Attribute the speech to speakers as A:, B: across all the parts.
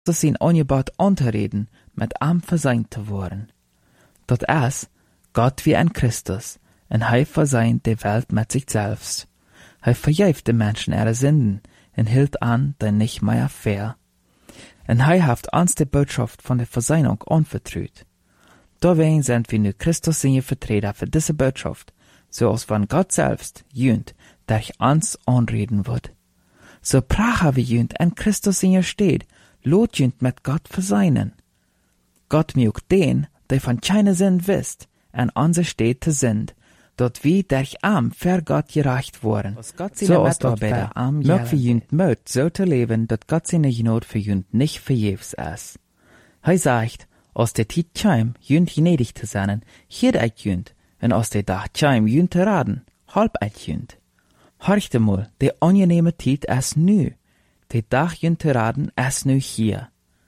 A: zijn aangebod aan te reden, met hem verzeind te worden. Dat is, Gott wie ein Christus, en hij verzeind de Welt met zich selbst. Hij vergeeft de Menschen ihre Sünden, en hielt an, den nicht mehr fair. En hij heeft ons de Botschaft von der Versöhnung anvertraut. Deswegen sind wir nu Christus seine Vertreter für diese Botschaft, so als wenn Gott selbst jünt, durch uns anreden wird. So prachen wir jünt en Christus seine steht, lot jünt mit Gott versöhnen. Gott mögt den, der von keine Sinn wisst, en onze steht te sind, dort wie durch am für Gott gereicht worden. So als dort bei der am mögt wir jünt mögt so zu leben, dat Gott seine Gnade für jünt nicht vergebens ist. Hij sagt, als der Tiet chim jünt gnädig zu sein, hier eit jünt, en als der Dach chim jünt te raden, halb eit jünt. Horchte mal, der angenehme Tiet ist nu, der Dach jünt te raden ist nu hier.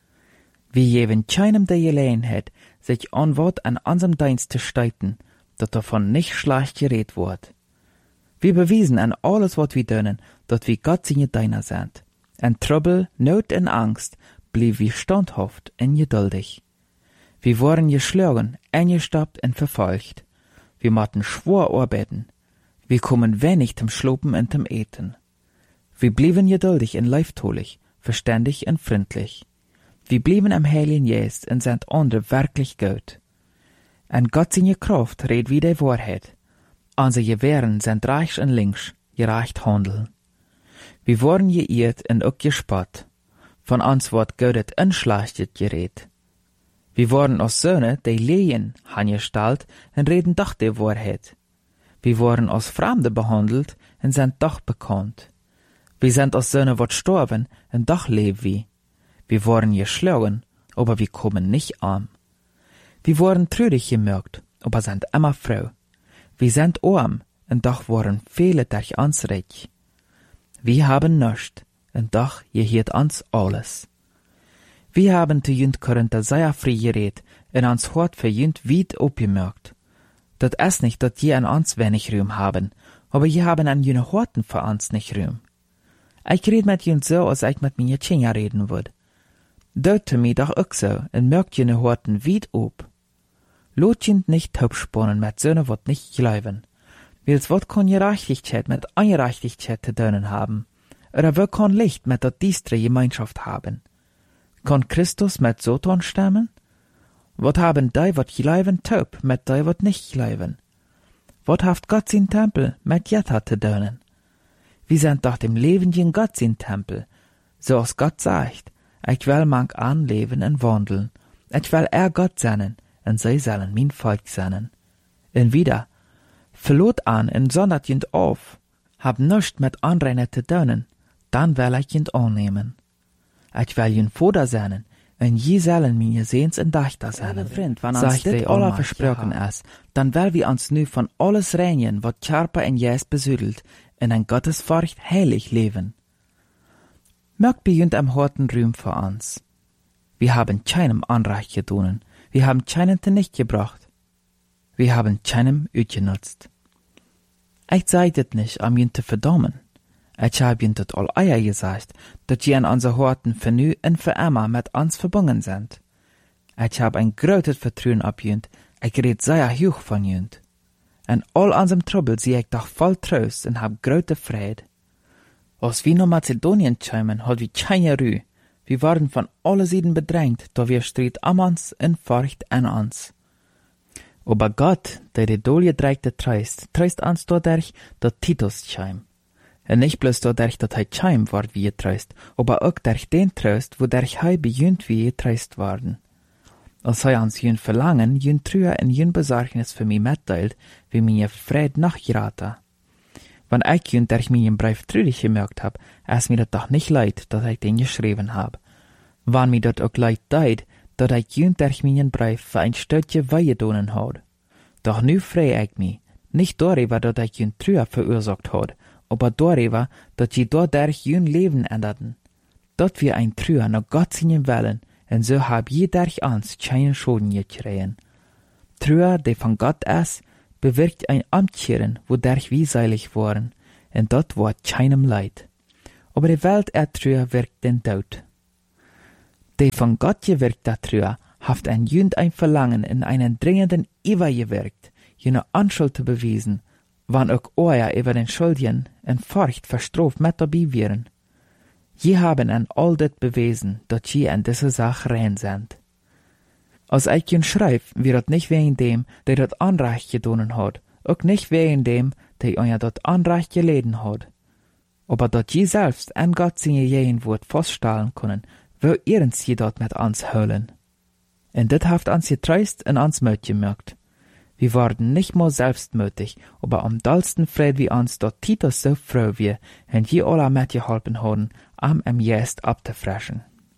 A: Wir geben keinem der Gelegenheit, sich an Wort an unserem Dienst zu steiten, dat davon nicht schlecht geredet wird. Wir bewiesen an alles, was wir tun, dat wir Gott seine Diener sind. En Trouble, Not und Angst blieb wir standhaft und geduldig. Wir wurden geschlagen, eingestoppt und verfolgt. Wir machten schwer arbeiten. Wir kommen wenig zum Schlopen und zum Eten. Wir blieben geduldig und leiftolig, verständig und freundlich. Wir blieben am Heiligen Geist und sind andere wirklich gut. En Gott seine Kraft redet wie die Wahrheit. Unsere Gewehren sind rechts und links, gerecht handeln. Wir wurden geirrt und auch gespott. Von uns wird Gott unschlechtet geredet. Wir wurden als Söhne, die Lehen angestellt und reden doch die Wahrheit. Wir wurden als Fremde behandelt und sind doch bekannt. Wir sind als Söhne wat sterben und doch leben wir. Wir wurden geschlagen, aber wir kommen nicht arm. Wir wurden trüdig gemerkt, aber sind immer froh. Wir sind arm, und doch wurden viele durch uns reich. Wir haben nichts, und doch gehiert uns alles. Wir haben zu jünt Korinther sehr frei geredet, und uns Hort für jünt weit aufgemerkt. Dat ist nicht, dass je an uns wenig Ruhm haben, aber je haben an jüne Horten für uns nicht Ruhm. Ich red mit jünt so, als ich mit mir Tschinja reden würd. Deute mi doch auch so, und merkt jene Horten weit ob. Lot jünt nicht taubsponnen mit Söhne, wat nicht glauben. Wils wat kann Gerechtigkeit mit Ungerechtigkeit zu tun haben? Oder wo kann Licht mit der diestre Gemeinschaft haben? Kann Christus mit Satan stammen? Wat haben die, wat glauben, taub, mit die, wat nicht glauben? Wat haft Gott sein Tempel mit Jetta zu tun? Wir sind doch dem lebenden Gott sein Tempel. So als Gott sagt, ich will mank anleben und wandeln. Ich will Gott sein, und sie sollen mein Volk sein. Und wieder, verlot an und sondert jünd auf, hab nischt mit anderen zu tun, dann will ich jünd annehmen. Ich will jünd Vater sein, und je sollen meine Sehens und Dächter sein. Sagt die aller versprochen ist, dann will wir uns nu von alles reinigen, was Körper und Geist besüdelt, in ein Gottesfurcht heilig leben. Mögt bejünd am harten Ruhm für uns. Wir haben keinem Anrecht getan, wir haben keinen nicht gebracht. Wir haben keinem utgenutzt. Ich sei das nicht, um ihn zu verdammen. Ich hab ihn das all eier gesagt, dass je an unser Horten für nu und für immer mit uns verbunden sind. Ich hab ein großes Vertrauen ab jünt, ich red sehr hoch von jünt. In all unserem Trouble sieh ich doch voll Trost und hab große Freude. Als wir nach Mazedonien kämen, hat wir keine Ruhe. Wir waren von allen Seiten bedrängt, da wir Streit am uns und Furcht an uns. Aber Gott, der die Dolgedreckte treist uns dadurch, dass Titus käm. Und nicht bloß dadurch, dass er käm ward wie getreist, aber auch durch den Trost, wodurch er bejünt wie getreist worden. Als er uns jün Verlangen, jün Trühe und jün Besorgnis für mich mitteilt, wie mir Fried nachgeraten. Wenn ich jün durch meinen Brief trüdig gemerkt hab, ist mir das doch nicht leid, dass ich den geschrieben hab. Wenn mir das auch leid deid, dass ich jün durch meinen Brief für ein Stückchen wehgedonen hat. Doch nu freu ich mich, nicht darüber, dass ich jün Trühe verursacht hat, aber darüber, dass sie dadurch jün Leben änderten. Dass wir ein Trühe nach Gott singen wollen, und so hab je durch uns keinen Schaden gekriegen. Trühe, die von Gott ist, bewirkt ein Amtkehren, wodurch wir seilig waren, und dort war keinem Leid. Aber die Welt Trühe wirkt den Tod. Die von Gott gewirkte Trühe haft ein Jünd ein Verlangen in einen dringenden Iver gewirkt, jene Anschuld zu bewiesen, wann auch euer über den Schuldigen en Furcht verstroft mit dabei wären. Je haben an all dit bewiesen, dat je an diese Sache rein sind. Als ich jün schreib, wird het nicht wegen dem, der dat Anrecht gedonen hat, auch nicht wegen dem, der euer dat Anrecht geleden hat. Aber dat je selbst an Gott seine Jehen Wort feststellen können, will ihrens je dort mit ans heulen. Und dit haft ans getreust en ans Möt gemerkt. Wir waren nicht mal selbstmütig, aber am dollsten Fried wie uns dort Titus so froh wie, und je alle mitgeholfen haben, am Jest abzufreschen.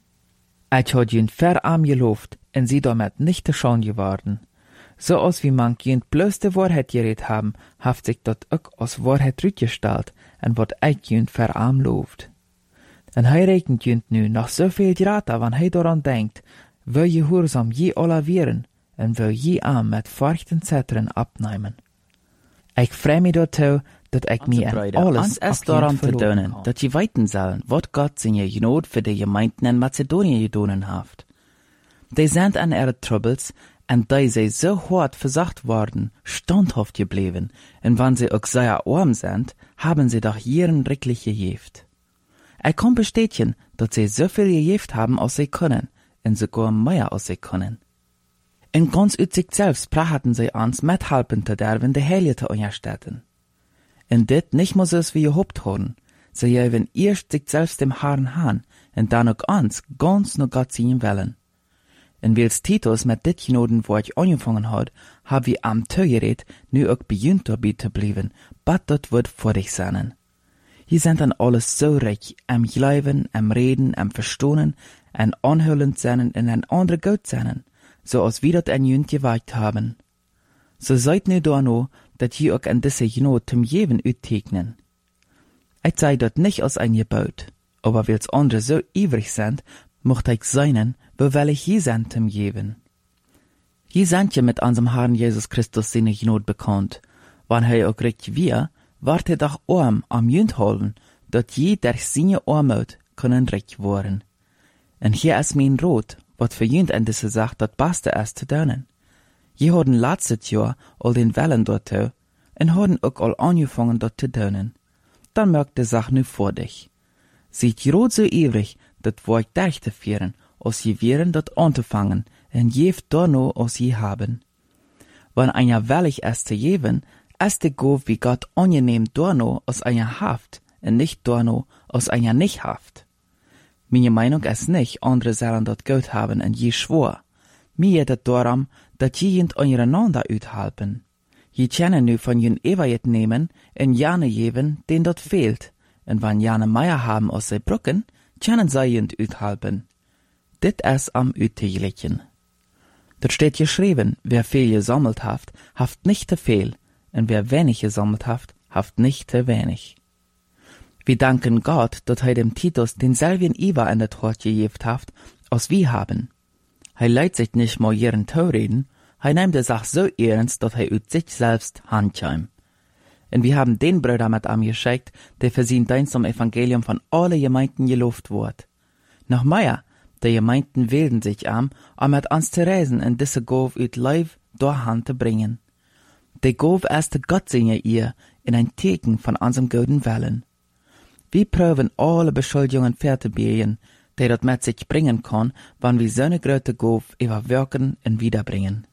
A: Ich hat jün verarm gelobt, und sie damit nicht schon geworden. So als wie man jün bloß die Wahrheit geredet haben, haft sich dort auch als Wahrheit rückgestellt, und wat ich jün verarm lobt. Und hei regnet jün nu noch so viel Grata, wann hei daran denkt, will gehorsam je alle wären, en wil je aan met Furcht Zetteren abnemen. Ik vrij me daartoe, dat ik me en alles
B: es daran te doen, dat je weten zullen, wat God zijn je genood voor de gemeenten in Macedonië gedonen heeft. Die zijn an ihre Troubles, en die zij zo hard versacht worden, standhaft gebleven, en wann sie auch sehr arm sind, haben sie doch ihren rechtlich gejeft. Ich kann bestätigen, dass sie so viel gejeft haben, als sie können, en sogar mehr als sie können. En ganz uit sich selbst praten sie ans mithelpen te derven de Heilige te unterstützen. En dit nicht mehr so wie gehofft haben, sie geben erst sich selbst dem Herrn han, en dann auch ans ganz nur Gott sehen wollen. En wils Titus mit dit genoden Wort angefangen hat, hab wir am Tögered nu auch beginnt dabei zu bleiben, bat dort wird vor dich sein. Hier sind dann alles so reich, am Glauben, am Reden, am Verstohnen, am Anhören sein und ein andere Gott sein, so als wir dat ein Jünd gewagt haben. So seid nu da no, dat je auch an diese Genot zum Jeven uttegnen. Ich sei dort nicht als ein Gebot, aber wils andere so ivrig sind, mocht ich seinen, weil ich je sind zum Jeven. Je sind ja mit unserem Herrn Jesus Christus seine Genot bekannt, wann er auch recht wir, wart er doch arm am Jünd holen, dat je durch seine Armut können recht worden. Und hier ist mein Rot, wat für jünd an diese Sache dat Beste ist zu tun. Je haben letztes Jahr all den Wellen dort und haben auch all angefangen dort zu tun. Dann merkt die Sache nu vor dich. Seid rot so ewig, dat Wort durchzuführen, als je wären dort anzufangen, und jeft da no als je haben. Wenn einer willig ist zu geben, ist die Gabe wie Gott angenehm da no als einer haft, und nicht da no als einer nicht haft. Meine Meinung ist nicht, andere sollen dort Geld haben und je schwor. Mir geht es darum, dass je jent untereinander uthelpen. Je können nu von jen Evajet nehmen und jane geben, den dort fehlt. Und wenn jane mehr haben als sie brücken, können sie jent uthelpen. Dit ist am Ütiglichen. Dort steht geschrieben, wer viel gesammelt haft nicht zu viel, und wer wenig gesammelt haft nicht zu wenig. Wir danken Gott, dass er dem Titus denselben Iver in der Tat gegeben hat, als wir haben. Er leiht sich nicht mal ihren Tau reden, er nimmt die Sache so ernst, dass er ut sich selbst handschämt. Und wir haben den Bruder mit ihm geschickt, der für sein Dienst zum Evangelium von allen Gemeinden gelobt wird. Noch mehr, die Gemeinden wählen sich um mit uns zu reisen und diese Gabe ut live durch Hand zu bringen. Die Gabe ist Gott seine ihr in ein Teken von unserem guten Willen. Wir prüfen alle Beschuldigungen fertigbiegen, die das mit sich bringen kann, wenn wir so eine große Gabe überwirken und wiederbringen.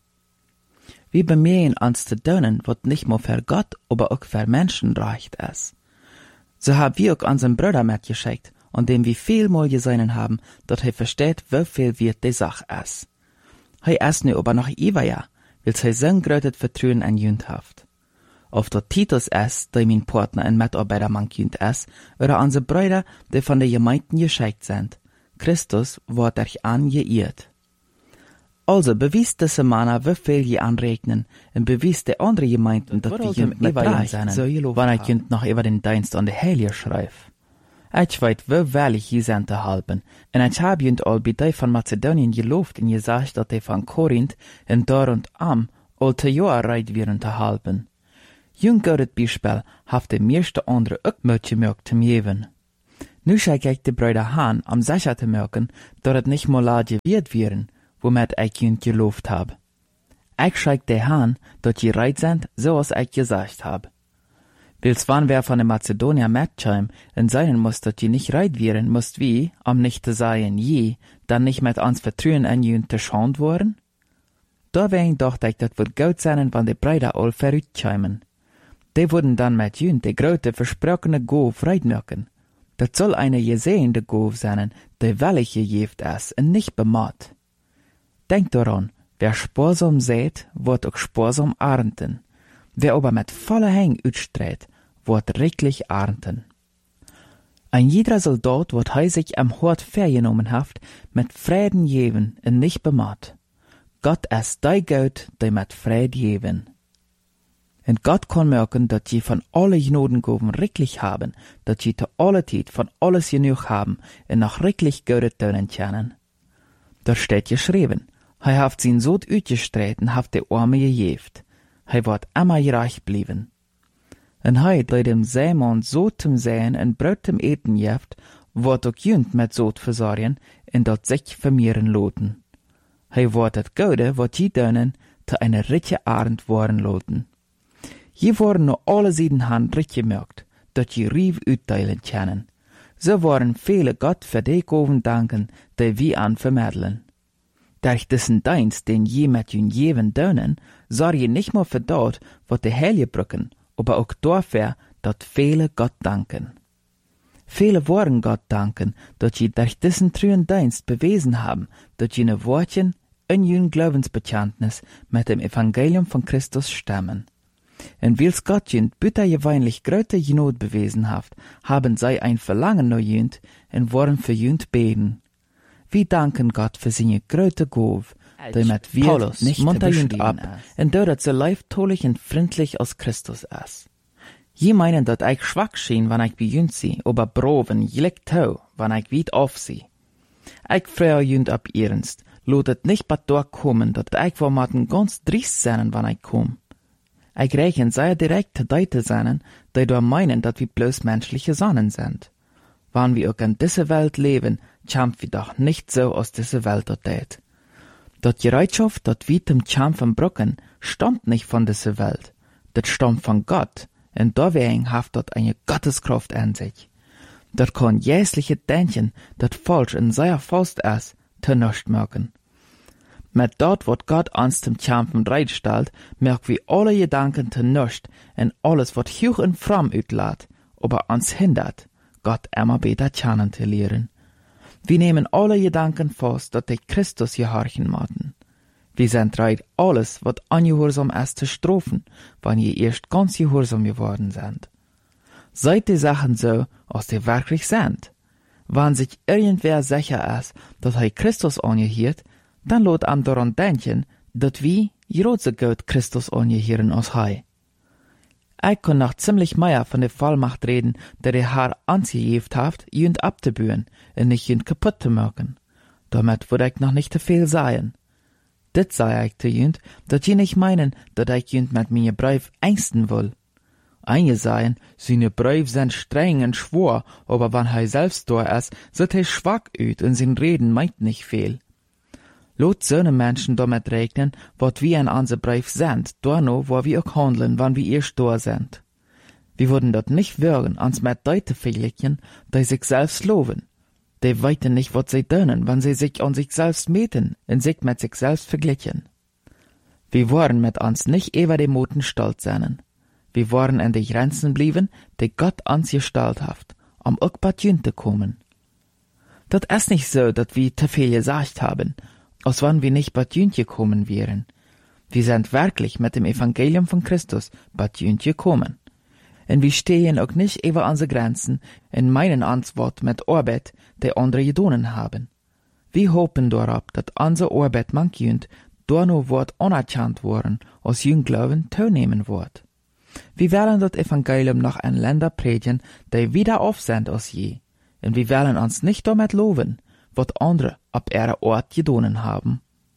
B: Wir bemühen uns zu tun, was nicht nur für Gott, aber auch für Menschen recht ist. So haben wir auch unseren Bruder mitgeschickt, und dem wir vielmal gesehen haben, dass er versteht, wie viel wert die Sache ist. Er ist nu aber noch Ivaja, weil er so ein großes Vertrauen an Jünd hat. Ob dort Titus ist, der mein Partner und Mitarbeiter Jünd ist, oder unsere Brüder, die von den Gemeinden geschickt sind. Christus wird euch angeirrt. Also bewies diese Männer, wie viel je anregnen, und bewies die andere Gemeinden, dass wir ihm mit sind, wenn ich Jünd noch über den Dienst an die Heilige schreibe. Ich weiß, wie willig je sind zu halten, und ich habe Jünd all bei die von Mazedonien gelobt und gesagt, dass die von Korinth und dort und am all zu Jahr reit wären zu halten. Jüng gehört Beispiel, haft die meiste andere auch mitgemerkt zum Jeven. Nu schijk ik de Brüder aan om sicher te merken dat het niet meer laat geweerd wieren, womit ik junt geloofd heb. Ik schijk de aan dat je reit zijn, zoals ik gezegd heb. Wils wann wer von de Mazedonier metcheim en sein muss, dat je nicht reit wieren, musst wie, om nicht te sagen je, dan nicht met ons vertrouwen en junt te schand worden? Daarbij dacht ik dat wird goed zijn wann de Brüder al verruitscheimen. Die würden dann met junt de grote versprochene Goof reitmerken. Dat soll eine gesehende Goof sein, die welche geeft is en nicht bemat. Denk daran, wer sparsam sät, wird auch sparsam ernten. Wer aber mit voller Hang uitstreht, wird reichlich ernten. Ein jeder Soldat wird hij sich am Hort vergenommen haft, mit Frieden geben en nicht bemat. Gott ist die Gott, die mit Frieden geben. Und Gott kann merken, dass je von alle Gnadengaben reichlich haben, dass je zu aller Zeit von alles genug haben und noch reichlich gute Tönen kennen. Da steht geschrieben, hij haft sein Sohn uitgestreten, haft de Arme gegeft. Hij wird immer reich blieben. Und hij, die dem Seemann so zum Säen und Brot zum Eten jeft, wird auch jünd mit Sod versorgen und dat sich vermehren loten. Hij wird het Gode, wat je dönen, zu einer reiche Arend worden loten. Je worden nur alle Seiten recht gemerkt, dat je rief uitdeilen können. So worden viele Gott für die Gaven danken, die wir an vermitteln. Durch diesen Dienst, den je mit jün jeven dönen, sorg je nicht nur für dort, wat die Helge brücken, aber auch dafür, dat viele Gott danken. Viele wollen Gott danken, dat je durch diesen trüben Dienst bewiesen haben, dat jene Wortchen in jün Glaubensbekenntnis mit dem Evangelium von Christus stammen. Und wils Gott jünd bitter geweinlich gröte Genot bewiesen haft, haben sei ein Verlangen no jünd und wollen für jünd beten. Wir danken Gott für seine gröte Gove, die mit wir nicht munter jünd ab, und dat so leiftolich und freundlich aus Christus ist. Je meinen, dat ich schwach schien, wann ich bei jünd sie, aber broven, jlik tau, wann ich weit auf sie. Ich freu jünd ab ernst, lotet nicht bat durchkommen, dat ich vor maten ganz driest sein, wann ich komm. Ich rechne sehr direkt zu Leute sein, die da meinen, dass wir bloß menschliche Sonnen sind. Wenn wir auch in dieser Welt leben, kämpfen wir doch nicht so aus dieser Welt dort. Dat Bereitschaft, dat wir zum Kämpfen brücken, stammt nicht von dieser Welt. Das stammt von Gott, und deswegen haft dort eine Gotteskraft an sich. Dat kann jäsliche Denken, dat falsch in seiner Faust ist, zu nichts merken. Mit dort, wat Gott uns zum Kämpfen bereitstellt, merken wir alle Gedanken zu nichts und alles, wat hoch und fromm uitlaat, aber uns hindert, Gott immer besser kennen zu lernen. Wir nehmen alle Gedanken fast, dass die Christus gehorchen machen. Wir sind bereit, alles, wat ungehorsam ist, zu strafen, wenn ihr erst ganz gehorsam geworden sind. Seid die Sachen so, als die wirklich sind. Wenn sich irgendwer sicher ist, dass er Christus angehört, dann lot am daran denken, dat wir große Gott Christus angehören als hij. Ich kann noch ziemlich mehr von der Vollmacht reden, der der Herr angeheft hat, jünd abzubühen und nicht jünd kaputt zu machen. Damit würde ich noch nicht zu viel sagen. Dit sei ich zu jünd, dat je nicht meinen, dat ich jünd mit meine Brief ängsten will. Einige sagen, seine Brief sind streng und schwor, aber wenn er selbst da ist, sieht er schwach uit und sein Reden meint nicht viel. Lot so ne Menschen damit rechnen, wat wir in unser Brief sind, dorno, wo wir auch handeln, wann wir erst da sind. Wir würden dort nicht würgen, uns mit Leute vergleichen, die sich selbst loben. Die weiten nicht, wat sie dönen, wenn sie sich an sich selbst meten und sich mit sich selbst vergleichen. Wir wollen mit uns nicht über die Moten stolz sein. Wir wollen in die Grenzen blieben, die Gott uns gestellt hat, um auch bei jünd zu kommen. Das ist nicht so, dass wir zu viel gesagt haben, als wenn wir nicht bei jünd gekommen wären. Wir sind wirklich mit dem Evangelium von Christus bei jünd gekommen. Und wir stehen auch nicht über unsere Grenzen und meinen Antwort mit Arbeit, die andere gedonen haben. Wir hoffen darauf, dass unsere Arbeit manch jünd dorno wird anerkannt worden, als jünd Glauben teilnehmen wird. Wir werden das Evangelium noch in Länder predigen, die wieder auf sind als je. Und wir werden uns nicht damit loben, was andere ab ihrer Ort gedonen haben.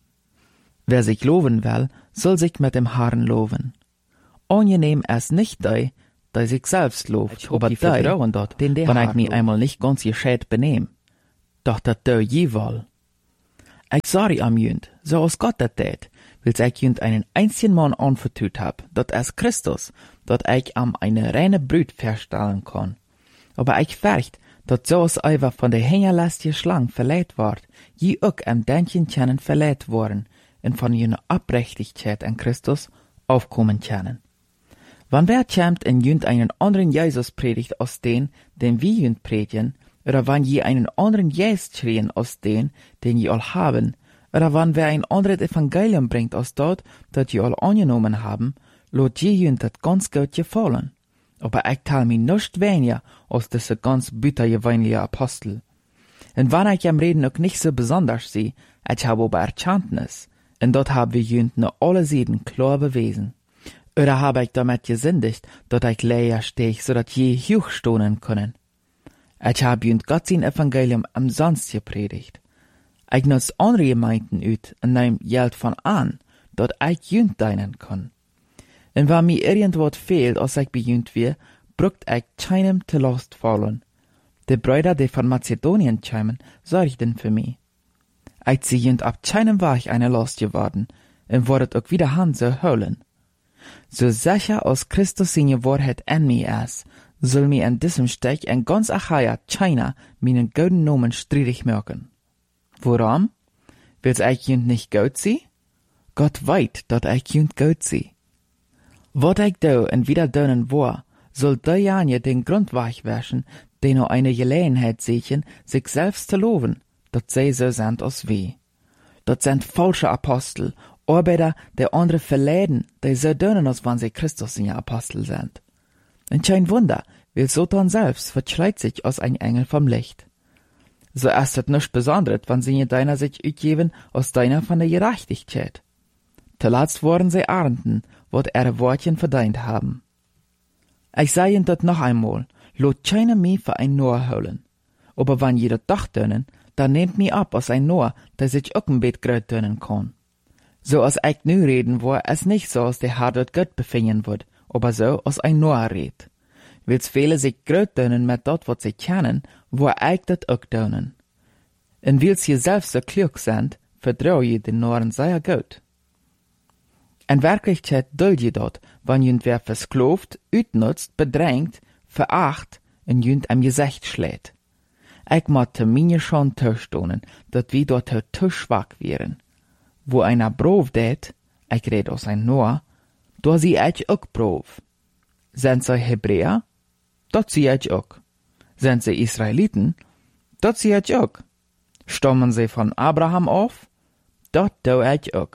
B: Wer sich loben will, soll sich mit dem Herrn loben. Angenehm ist nicht die der sich selbst lobt, aber die vertrauen dort, wenn ich mich einmal nicht ganz gescheit benehm. Doch dat deu je wohl. Ich sorry am Jünd, so als Gott dat tät, wills ich Jünd einen einzigen Mann anvertut hab, dat es Christus, dat ich am eine reine Brüt verstellen kann. Aber ich fürcht, dat so als Eiver von der hingerlästige Schlang verleiht ward, je auch am Dänkchen kennen verleiht worden, und von jener Abrechtigkeit an Christus aufkommen können. Wann wer kämmt in Jünd einen anderen Jesus predigt aus den wir Jünd predigen, oder wann je einen anderen Jesus schrien aus den je all haben, oder wann wer ein anderes Evangelium bringt aus dort, dat je all angenommen haben, lot je Jünd dat ganz gut gefallen. Aber ich tal mi nicht weniger aus diese ganz bittergewöhnliche Apostel. Und wann ich am Reden auch nicht so besonders sehe, ich habe aber Erkenntnis, und dort haben wir Jünd nur alle Seiten klar bewiesen. Oder habe ich damit gesündigt, dat ich leer steh, so dat je hochstonen können. Ich habe Jünd Gott sein Evangelium umsonst gepredigt. Ich nutz andere Gemeinden ut und nehm Geld von an, dat ich Jünd dienen kann. Und wenn mir irgendwas fehlt, als ich bei Jünd wir, brucht ich keinem te Last fallen. Die Brüder, die von Mazedonien kämen, sorgten für mich. Ich zieh Jünd ab keinem Weg eine Last geworden, und wordet auch wieder Hand so holen. So sicher als Christus seine Wahrheit in mir ist, soll mir in diesem Stich in ganz Achaia China meinen guten Namen streitig machen. Warum? Will's ich Jünd nicht gut sie? Gott weit, dat ich Jünd gut sie. Wat ich do en wieder dönen war, soll der Janje den Grund weichwäschen, den nur eine Gelegenheit sehen, sich selbst zu loben, dat sie so sind als wie. Dat sind falsche Apostel, Arbeiter, die andere verleiden, die so dönen, als wenn sie Christus in ihr Apostel sind. Und kein Wunder, weil Satan selbst verschleit sich als ein Engel vom Licht. So ist es nichts Besonderes, wenn sie deiner sich utgeben, als deiner von der Gerechtigkeit. Zuletzt worden sie Ernten, wat ihre Wortchen verdient haben. Ich sage ihnen das noch einmal, lot keiner mich für ein Noah holen. Aber wenn jeder Dach dönen, dann nehmt mich ab als ein Noah, der sich auch ein Bett gröt dönen kann. So als ich nu reden war, es nicht so, als der Herr dort Gott befinden wird, aber so, als ein Noah red. Wils viele sich gröt dönen mit dort, wat sie kennen, wo ich dat auch dönen. Und wils sie selbst so klug sind, vertrau je den Nohren sehr gut. In Wirklichkeit duld je dort, wann jünd wer verskloft, utnutzt, bedrängt, veracht und jünd am Gesicht schlägt. Ich mochte mir schon töstonen, dat wir dort zu schwach wären. Wo einer Brov det, ich red aus ein Noah, da sie ich auch Brov. Sind sie Hebräer? Dort sie ich auch. Sind sie Israeliten? Dort sie ich auch. Stammen sie von Abraham auf? Dort do ich auch.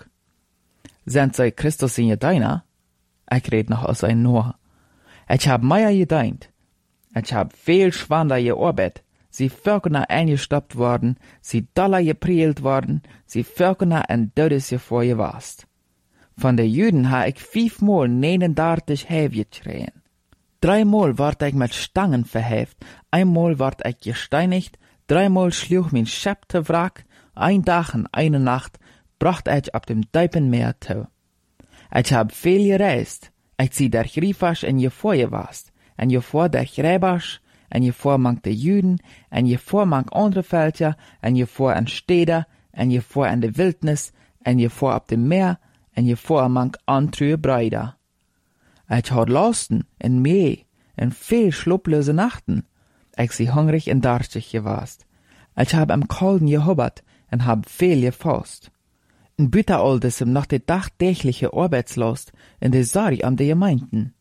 B: Sind sie Christus in Jedeiner? Ich red noch aus ein Noah. Ich hab Meier gedeint. Ich hab viel Schwander gearbeitet. Sie Völkerner eingestoppt worden, sie Dollar geprielt worden, sie Völkerner en Dödes gevorgewast. Von den Juden ha ich 5-mal 39 Häf geschrien. 3-mal ward ich mit Stangen verheft, 1-mal ward ich gesteinigt, 3-mal schlug mein Schäpp te Wrack, 1 Tag und 1 Nacht bracht ich ab dem Deipen Meer zu. Ich hab viel gereist, ich zieh der Griefasch en gevorgewast, en gevor der Gräbasch, en gevor mank de Juden, en gevor mank andere Völker, en gevor an Städter, en gevor an de Wildnis, en gevor ab dem Meer, en gevor mank antrühe Breider. Ich had Lasten en Mee, en viel schlupplose Nachten. Ich sie hungrig en darstig gewast. Ich hab am Kalden gehubbert en hab viel gefasst. En bitter all diesem noch de dagtägliche Arbeitslast en de Sorg an de Gemeinden.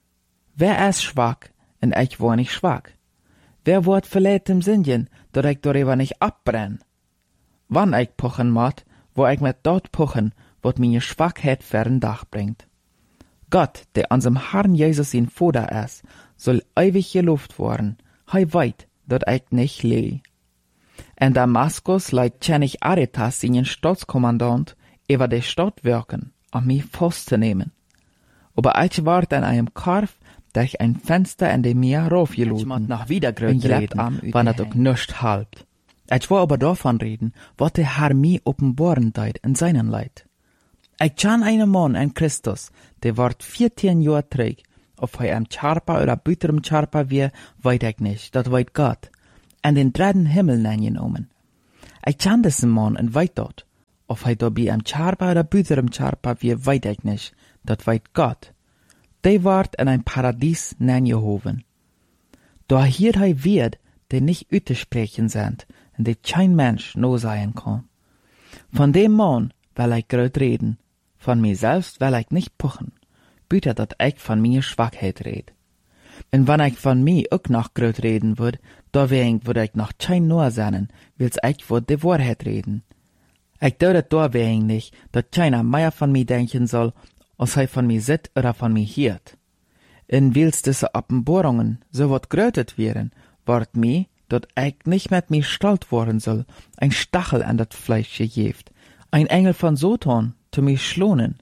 B: Wer ist schwach, en ich war nicht schwach? Wer wird verletzt im Sinnen, dat ich darüber nicht abbrenn? Wann ich pochen mat, wo ich mit dort pochen, wat meine Schwachheit fern Dach bringt. Gott, der unserem Herrn Jesus in Vater ist, soll ewig gelobt worden, hei weit, dat ich nicht leh. In Damaskus leit König Aretas seinen Staatskommandant über die Stadt wirken, mich festzunehmen. Aber ich ward an einem Korf durch ein Fenster in dem Meer raufgeluden. Ich mag noch wieder gröt reden, wann er doch nicht halbt. Ich will aber davon reden, was der Herr mir offenbaren teit in seinen Leid. Ich kann einen Mann in Christus, der ward 14 Jahre träg, Of hij am Charpa oder buiterum Charpa wie, weet ik niet, dat weet God. En den dritten Himmel aangenomen. Ik ken deze man en weet dat. Of hij daarbij am Charpa oder buiterum Charpa wie, weet ik niet, dat weet God. Die wordt in een paradies aangehoven. Daar hier hij wird, die niet uit te spreken zijn, en die geen mens no zijn kan. Van dem man wil ik groot reden, van mijzelf wil ik niet pochen, buiten dat ik van mijn zwakheid red. En wanneer ik van mij ook nog groot reden word, dan word ik nog geen noor zijn, wils ik voor de waarheid reden. Ik doe het daarwegen niet, dat keiner meer van mij denken zal, als hij van mij zit oder van mij hiert. En wils deze openbarungen so wat groot werden, wordt mij, dat ik niet met mij stolz worden zal, ein Stachel an dat Fleisch gegeeft, ein Engel van Satan te mij schlonen.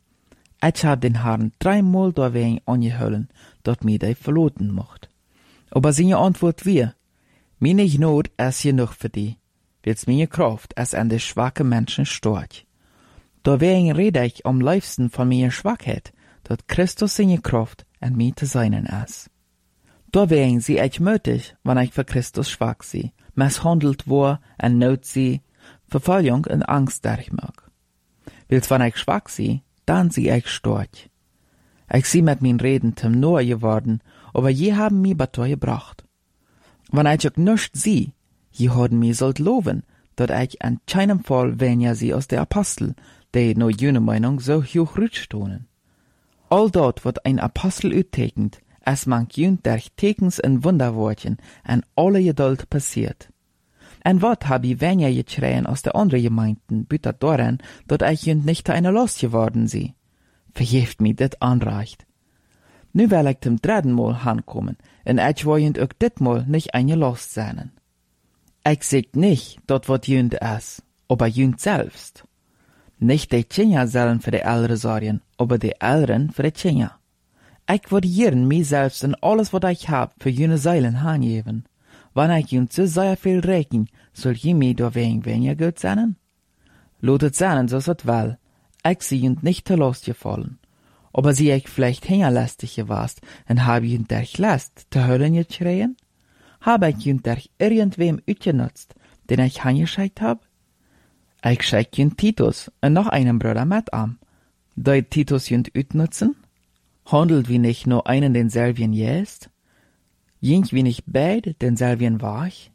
B: Ich hab den Herrn 3-mal daarwegen angeholen, dat mij die verloten mocht. Aber seine Antwort wie, meine Not ist genug für die, wils meine Kraft ist an de schwache Menschen stark. Daarwegen rede ich am liebsten von meiner Schwachheit, dat Christus seine Kraft an mir te seinen ist. Daarwegen zie ich mutig, wanneer ich für Christus schwach zie, misshandelt war en nood zie, Verfolgung en Angst durchmag. Wils wanneer ich schwach zie, dann zie ich stark. Ich zie mit min Reden zum Noor geworden, aber je haben mi batoi gebracht. Wanneer ich auch nicht zie, je haben mi sollt loben, dat ich an keinem Fall weniger sie aus der Apostel, die no jene Meinung so hoch rutstonen. All dort wird ein Apostel uittekend, es mank jünd durch Tekens en Wunderwortchen en alle Geduld passiert. En wat hab ich weniger geschreien aus der andere Gemeinden, bütet daran, dat ich jünd nicht eine Last geworden sie. Vergeeft mi dit anreicht. Nu will ich zum 3. Mal hankommen, en ich will jünd auch dit Mal nicht eine Last sein. Ich sag nicht, dat wat jünd is, aber jünd selbst. Nicht die Tjenja sollen für die Ältere sorgen, aber die Älteren für die Tjenja. Ich würde jeden mir selbst und alles, was ich hab, für jene Seilen hangeben. Wenn ich jünd so sehr viel rechnen, soll je mir deswegen weniger gut sein? Lotet sein, so es will. Ich sie jünd nicht zur Last gefallen. Aber sie ich vielleicht hingerlästig gewast, und hab jünd durch Last zu Höllen geschreien? Hab ich jünd durch irgendwem utgenutzt, den ich hangeschickt hab? Ich schick jünd Titus und noch einen Bruder mit an. Da Titus jünd utnutzen? Handelt wie nicht nur einen denselben jest? Jink wie nicht beid denselben war ich?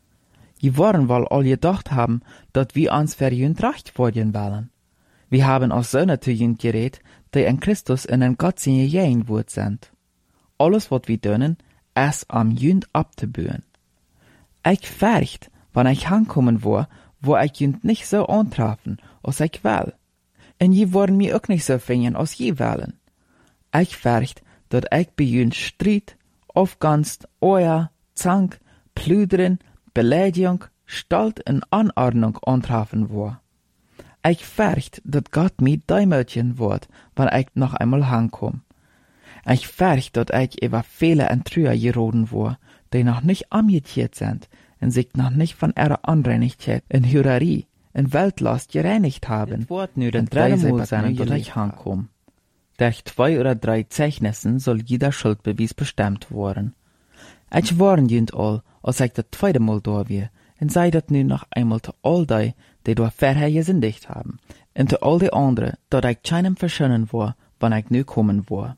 B: Je wollen wohl all gedacht haben, dat wir uns für jünd recht worden wollen. Wir haben aus Söhne zu jünd geredet, die in Christus in den Gott seine Jähen wurd sind. Alles, wat wir dönen, ist am jünd abzubühen. Ich fürcht, wann ich hankommen war, wo ich jünd nicht so antrafen, als ich will. Und je wollen mir auch nicht so fingen, als je wollen. Ich fürcht, dat ich bei jünd Streit, Aufganst, Euer, Zank, Plüdern, Beleidigung, Stalt und Anordnung antrafen war. Ich fürcht, dat Gott mir däumötchen wird, wenn ich noch einmal hankomm. Ich fürcht, dat ich über viele und Trüher geroden war, die noch nicht amjetiert sind und sich noch nicht von ihrer Unreinigkeit in Hürerie, in Weltlast gereinigt haben. Es wird nur den 3. Mal sein, dat ich hankomm. Durch 2 oder 3 Zeichnissen soll jeder Schuldbeweis bestimmt worden. Ich warn jünd all, als ich das 2. Mal da war, und sei dat nu noch einmal zu all die da vorher gesündigt haben, und zu all die anderen, dat ich keinem verschönen war, wann ich nu kommen war.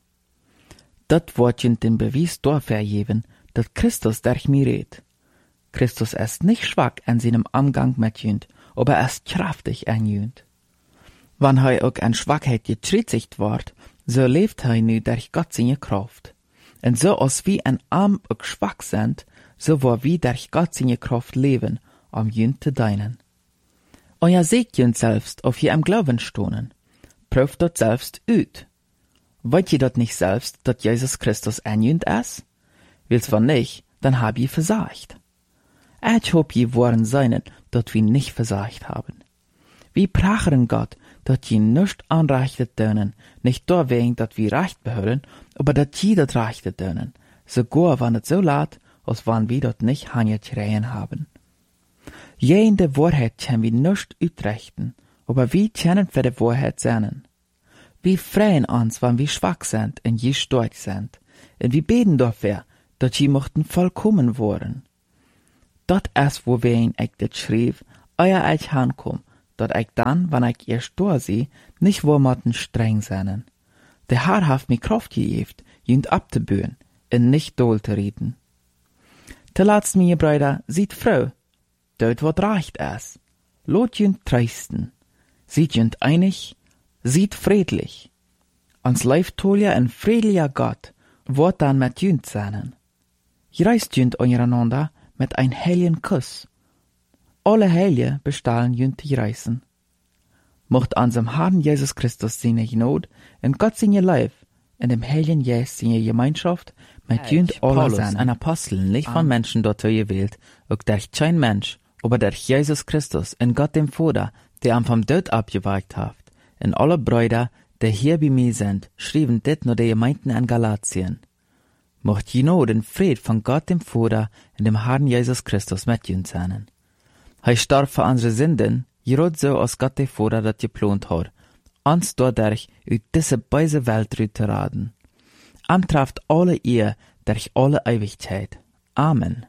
B: Dat wird jünd den Beweis dafür geben, dat Christus durch mich redet. Christus ist nicht schwach an seinem Umgang mit jünd, aber er ist kraftig an jünd. Wann er auch an Schwachheit getritzigt wird, so lebt er nu durch Gott seine Kraft. Und so als wie ein Arm auch schwach sind, so war wie durch Gott seine Kraft leben, um jünd zu dienen. Und ja seht jünd selbst, auf je am Glauben stohnen. Prüft dort selbst ut. Wollt ihr dort nicht selbst, dat Jesus Christus ein jünd ist? Will's wann nicht, dann hab ihr versagt. Ich hab je waren seinen, dat wir nicht versagt haben. Wir prachern Gott, dat je nicht anreichtet dönen, nicht deswegen, dat wir recht behören, aber dat je dat reichtet dönen, sogar wann es so laat, als wann wir dort nicht hangetreien haben. Je in der Wahrheit können wir nicht utrechten, aber wir können für die Wahrheit sein. Wir freuen uns, wenn wir schwach sind und je stark sind. Und wir beten dafür, dass je mochten vollkommen worden. Dat is wo wen ik dit schreef, euer eich aankom, dat ik dan, wanneer ik eerst doorzie, nicht wo motten streng zijn. De Herr heeft mij kracht gegeven, junt ab te beuren, en nicht dol te reden. Te laatst, meine Brüder, sieht Frau, dort wat reicht es. Lot junt treisten, sieht junt einig, sieht friedlich. Ans leiftolja en friedlicher Gott, wordt dan met junt zijn. Je reist junt ondereinander, mit ein heiligen Kuss. Alle Heilige bestahlen junt die Reisen. Mocht unserem Herrn Jesus Christus seine Gnade und Gott seine Leib in dem heiligen Geist seine Gemeinschaft mit junt alle sein. Ein Apostel, nicht von Menschen dort gewählt, auch durch kein Mensch, aber durch Jesus Christus und Gott dem Vater, der am vom Tod abgewagt hat. Und alle Brüder, die hier bei mir sind, schrieben dit nur die Gemeinden in Galatien. Mocht Gnade und Fried von Gott dem Vater und dem Herrn Jesus Christus mit uns sein. Er starb für unsere Sünden, gerot so aus Gott der Vater das geplant hat, uns dadurch aus diese böse Welt zu raten. Trifft alle ihr durch alle Ewigkeit. Amen.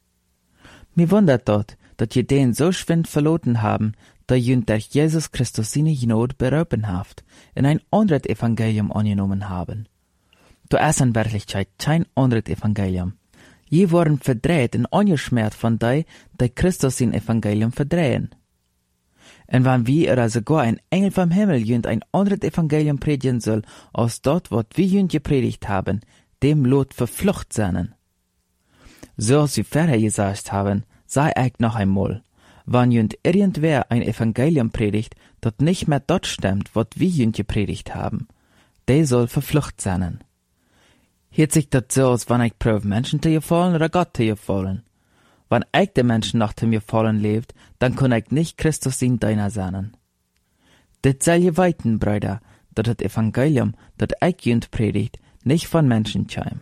B: Mir wundert dort, dass ihr den so schwind verloren haben, da ihr durch Jesus Christus seine Gnade berauben habt und ein anderes Evangelium angenommen haben. Da ist in Wirklichkeit kein anderes Evangelium. Je worden verdreht und angeschmert von die Christus sein Evangelium verdrehen. Und wenn wir oder sogar ein Engel vom Himmel jünd ein anderes Evangelium predigen soll, als dort, was wir jünd gepredigt haben, dem Lot verflucht sein. So als wir vorher gesagt haben, sei ich noch einmal, wenn jünd irgendwer ein Evangelium predigt, das nicht mehr dort stimmt, was wir jünd gepredigt haben, der soll verflucht sein. Hielt sich das so, als wenn ich prüfe, Menschen zu gefallen oder Gott zu gefallen. Wenn ich den Menschen nach dem Gefallen lebt, dann kann ich nicht Christus in deiner sein. Det soll je weiten, Brüder, dass das Evangelium, das ich jünd predigt, nicht von Menschen käme.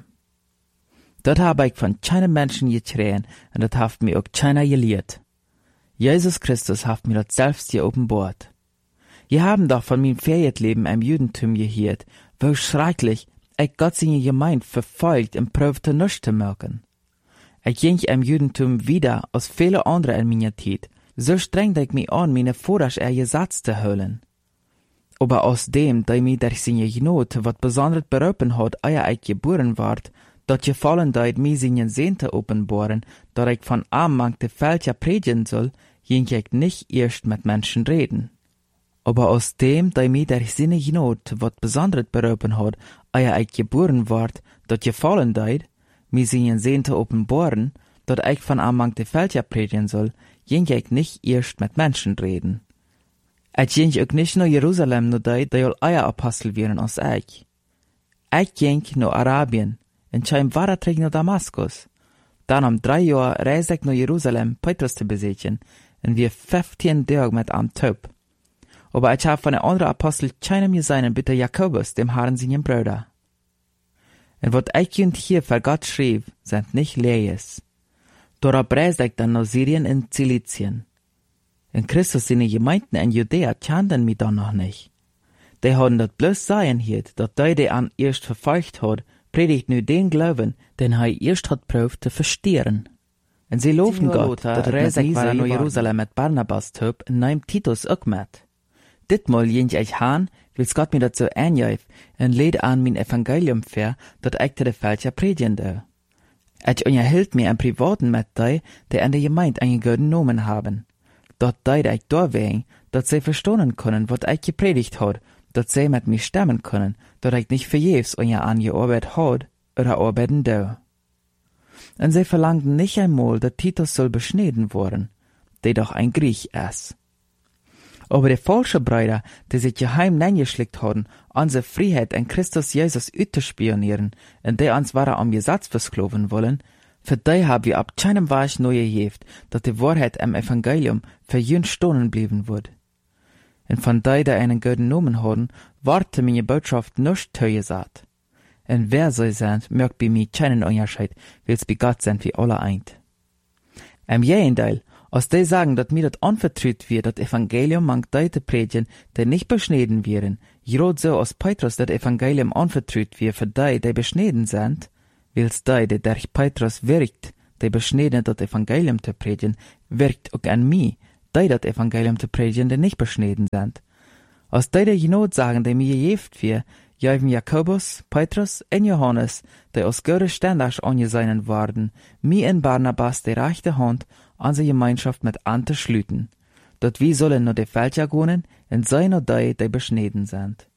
B: Dort habe ich von keinem Menschen getreten und das hat mir auch keiner gelehrt. Jesus Christus hat mir das selbst geopenbart. Je haben doch von meinem Ferietleben im Judentum gehört, wo schrecklich ich Gott seine Gemeinde verfolgt und prüfte nichts zu merken. Ich ging im Judentum wieder aus vielen anderen in meiner Zeit. So strengte ich mich an, meine Vordersch Gesetz zu hören. Aber aus dem, da mich durch seine Gnade was besonders berauben hat, ehe ich geboren ward, dat gefallen deit mir seinen Sehnte offenbaren, dat ich von armmangte Fälscher predigen soll, ging ich nicht erst mit Menschen reden. Aber aus dem, da mir durch seine Gnade was besonders berauben hat, ehe ich geboren ward, dat gefallen deit, mir seinen Sehnte offenbaren, dat ich von armmangte Fälscher predigen soll, ging ich nicht erst mit Menschen reden. Ich ging auch nicht nach Jerusalem, nur deit, da euer Apostel wären als ich. Ich ging nach Arabien, und kam weiter nach Damaskus. Dann 3 Jahre reiste ich nach Jerusalem, Petrus zu besichtigen, und wir 15 Tage mit am Taub. Aber ich habe von den anderen Apostel keinem gesehen, bitte Jakobus, dem Herrn seinen Bruder. Und was ich und hier für Gott schrieb, sind nicht Lees. Darauf reiste ich dann nach Syrien und Zilizien. In Christus seine Gemeinden in Judäa kannten mich dann noch nicht. Die haben das bloß sein hier, dass die an erst verfolgt hat, predigt nu den Glauben, den er erst hat prüft zu verstehen. Und sie loben Gott, dass ich war nach Jerusalem mit Barnabas töb und nahm Titus auch mit. Ditmal ging ich han, wills Gott mir dazu einjäuf und lädt an mein Evangelium für, dass ich zu der Fälscher predigen darf. Ich unterhielt mir im Privaten mit die an der Gemeinde einen guten Namen haben. Dort ich da wegen, dass sie verstehen können, was ich gepredigt hat, dass sie mit mir stimmen können, dass ich nicht vergebens angearbeitet hat oder arbeiten darf. Und sie verlangten nicht einmal, dass Titus soll beschnitten worden, der doch ein Griech ist. Aber die falschen Brüder, die sich geheim eingeschlickt haben, unsere Freiheit in Christus Jesus auszuspionieren und die uns waren am Gesetz versklaven wollen, für die haben wir ab keinem Weg neu gegeben, dass die Wahrheit im Evangelium für jün stohlen blieben wird. Und von die einen guten Namen haben, warte meine Botschaft nicht zugesagt. Und wer so sind, merkt bei mir keinen Unterschied, weil bei Gott sind wir alle eint. Im Gegenteil, Als die sagen, dat mir dat anvertraut wird, dat Evangelium mangt die te predigen, die nicht beschneden werden, gerade so als Petrus dat Evangelium anvertraut wird für die beschneden sind, wils die durch Petrus wirkt, die beschneden dat Evangelium te predigen, wirkt auch an mich, die dat Evangelium te predigen, die nicht beschneden sind. Als die Genot sagen, die mir gejeft wir, jäven Jakobus, Petrus en Johannes, die aus gute Ständers angesehen worden, mir en Barnabas die rechte Hand an die Gemeinschaft mit Ante schlüten, dat wie sollen nur die Fälscher gehen, en sei nur die beschneden sind.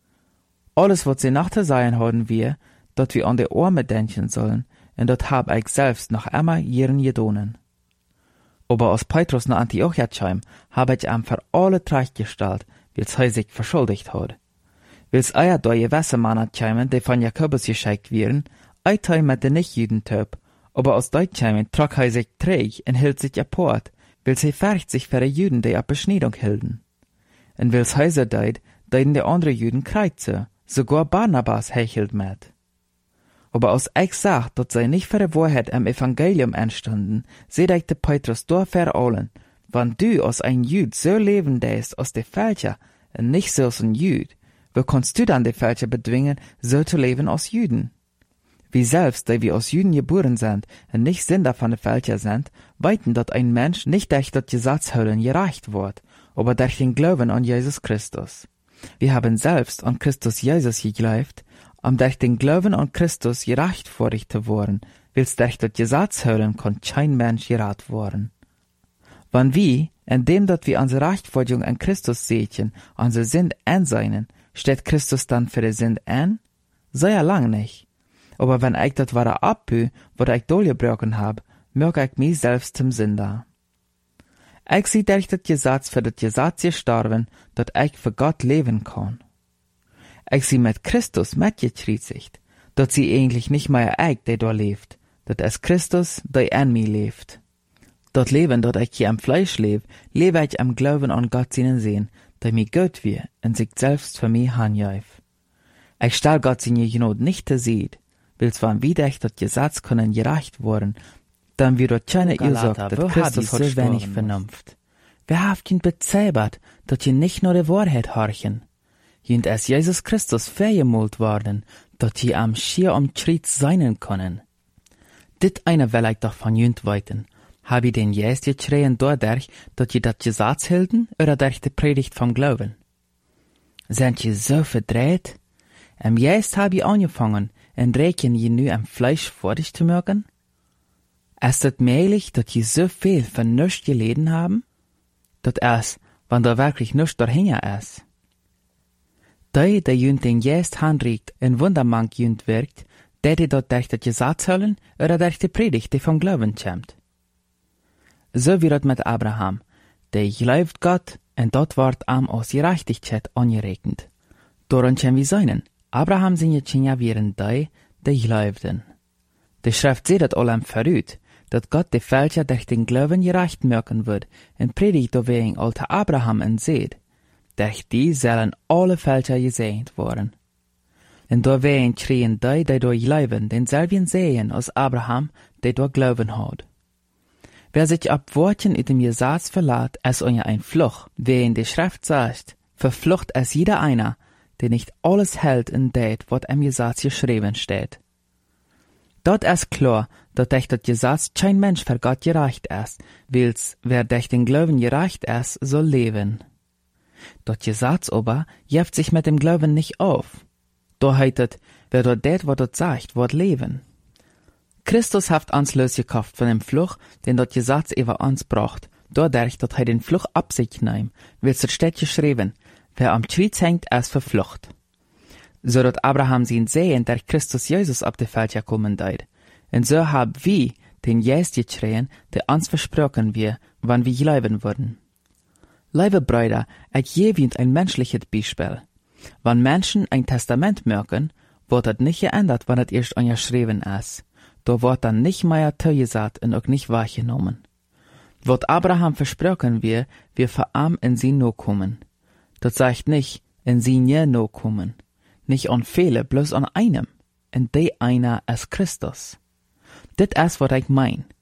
B: Alles, was sie nachter sein haben wir, dat wir an die Arme denken sollen, en dat hab ich selbst noch immer ihren gedonen. Aber als Petrus nach Antiochia kam, hab ich ihm für alle Treich gestellt, wils er sich verschuldigt hat. Wils eier doje Wässermanner kämen, die von Jakobus geschickt werden, ein Teil mit den Nicht-Juden-Töp, aber aus dort kämen, trug er sich träg und hielt sich apart, wils er färcht sich für die Juden, die ab Beschneidung hielten. Und wils heiser deiden die anderen Juden kreuze, sogar Barnabas hechelt mit. Aber als ich sag, dat sei nicht für die Wahrheit am Evangelium entstanden, seht ich de Petrus da für allen, wann du als ein Jud so leben däst als die Fälscher, und nicht so als ein Jud, wo kannst du dann die Fälscher bedwingen, so zu leben als Juden? Wie selbst, die wir als Juden geboren sind, und nicht Sünder von den Fälscher sind, weiten, dat ein Mensch nicht durch das Gesetz höllen gereicht wird, aber durch den Glauben an Jesus Christus. Wir haben selbst an Christus Jesus geglaubt, um durch den Glauben an Christus gerecht zu worden, wils durch das Gesetz höllen kann kein Mensch gerat worden. Wann wir, indem dat wir unsere Rechtfertigung an Christus sehen, unsere Sünd einseinen, steht Christus dann für die Sünd ein? Sei ja lang nicht. Aber wenn ich das wahre abhö, was ich durchgebrochen hab, merke ich mich selbst zum Sünder. Ich sie durch das Gesetz für das Gesetz gestorben, dat ich für Gott leben kann. Ich sie mit Christus mitgekreuzigt, dat sie eigentlich nicht mehr ich, der da lebt, dat es Christus, der in mir lebt. Dat Leben, dat ich hier am Fleisch lebe ich am Glauben an Gott seinen Sehen, der mir Gott wir und sich selbst für mich hanjaif. Ich stell Gott seine Genot nicht zu sieht, wils wann wieder ich dat Gesetz können gerecht worden, dann wird dort keine Ursache, dat Christus hat so wenig Vernunft. Wer haft ihn bezaubert, dat ihr nicht nur die Wahrheit horchen? Jünd es Jesus Christus vergemult worden, dat ihr am schier Schritt seinen können. Dit eine will ich doch von jünd weiten. Hab ich den Jesus geschrien dadurch, dat ihr dat Gesetz hielten, oder durch die Predigt vom Glauben? Sind ihr so verdreht? Am Jesus hab ich angefangen, und rechnen ihr nu am Fleisch vor dich zu mögen? Ist es möglich, dat ihr so viel von nichts geleden haben? Dat es, wann da wirklich nichts dahinter ist. Die jünd den Jesus handregt und wundermank jünd wirkt, die dort durch das Gesetz höllen, oder durch die Predigt, die vom Glauben kommt. So wird es mit Abraham, der glaubt Gott, und dort wird am aus Gerechtigkeit angerechnet. Daran können wir sein, Abraham seine Kinder wären die glaubten. Die Schrift sieht das allem verrückt, dass Gott die Fälscher durch den Glauben gerecht merken wird, und predigt wegen alter Abraham und seht, durch die sollen alle Fälscher gesegnet worden. Und da wegen schrien die durch glauben, denselben sehen als Abraham, der durch glauben hat. Wer sich ab Worten in dem Gesetz verlässt, ist unter ein Fluch, wegen die Schrift sagt, verflucht es jeder einer, der nicht alles hält in det, was im Gesetz geschrieben steht. Dort ist klar, dass durch das Gesetz kein Mensch für Gott gerecht ist, wils wer durch den Glauben gerecht ist, soll leben. Das Gesetz aber jeft sich mit dem Glauben nicht auf. Da heißt, wer dort det, was dort sagt, wird leben. Christus hat uns losgekauft von dem Fluch, den das Gesetz über uns bracht, dadurch, dass den Fluch ab sich nahm, wils es steht geschrieben, wer am Kreuz hängt, ist verflucht. So dass Abraham sein Sehen durch Christus Jesus ab die Welt gekommen deit. Und so haben wir den Jesus geschrien, der uns versprochen wir, wann wir glauben würden. Liebe Brüder, ich gebe Ihnen ein menschliches Beispiel. Wenn Menschen ein Testament merken, wird das nicht geändert, wenn es erst angeschrieben ist. Da wird dann nicht mehr zugesagt und auch nicht wahrgenommen. Wird Abraham versprochen wir für ihm in sie no kommen. Das sagt nicht, in sie nie no kommen. Nicht an viele, bloß an einem. Und der einer ist Christus. Dit ist, was ich mein.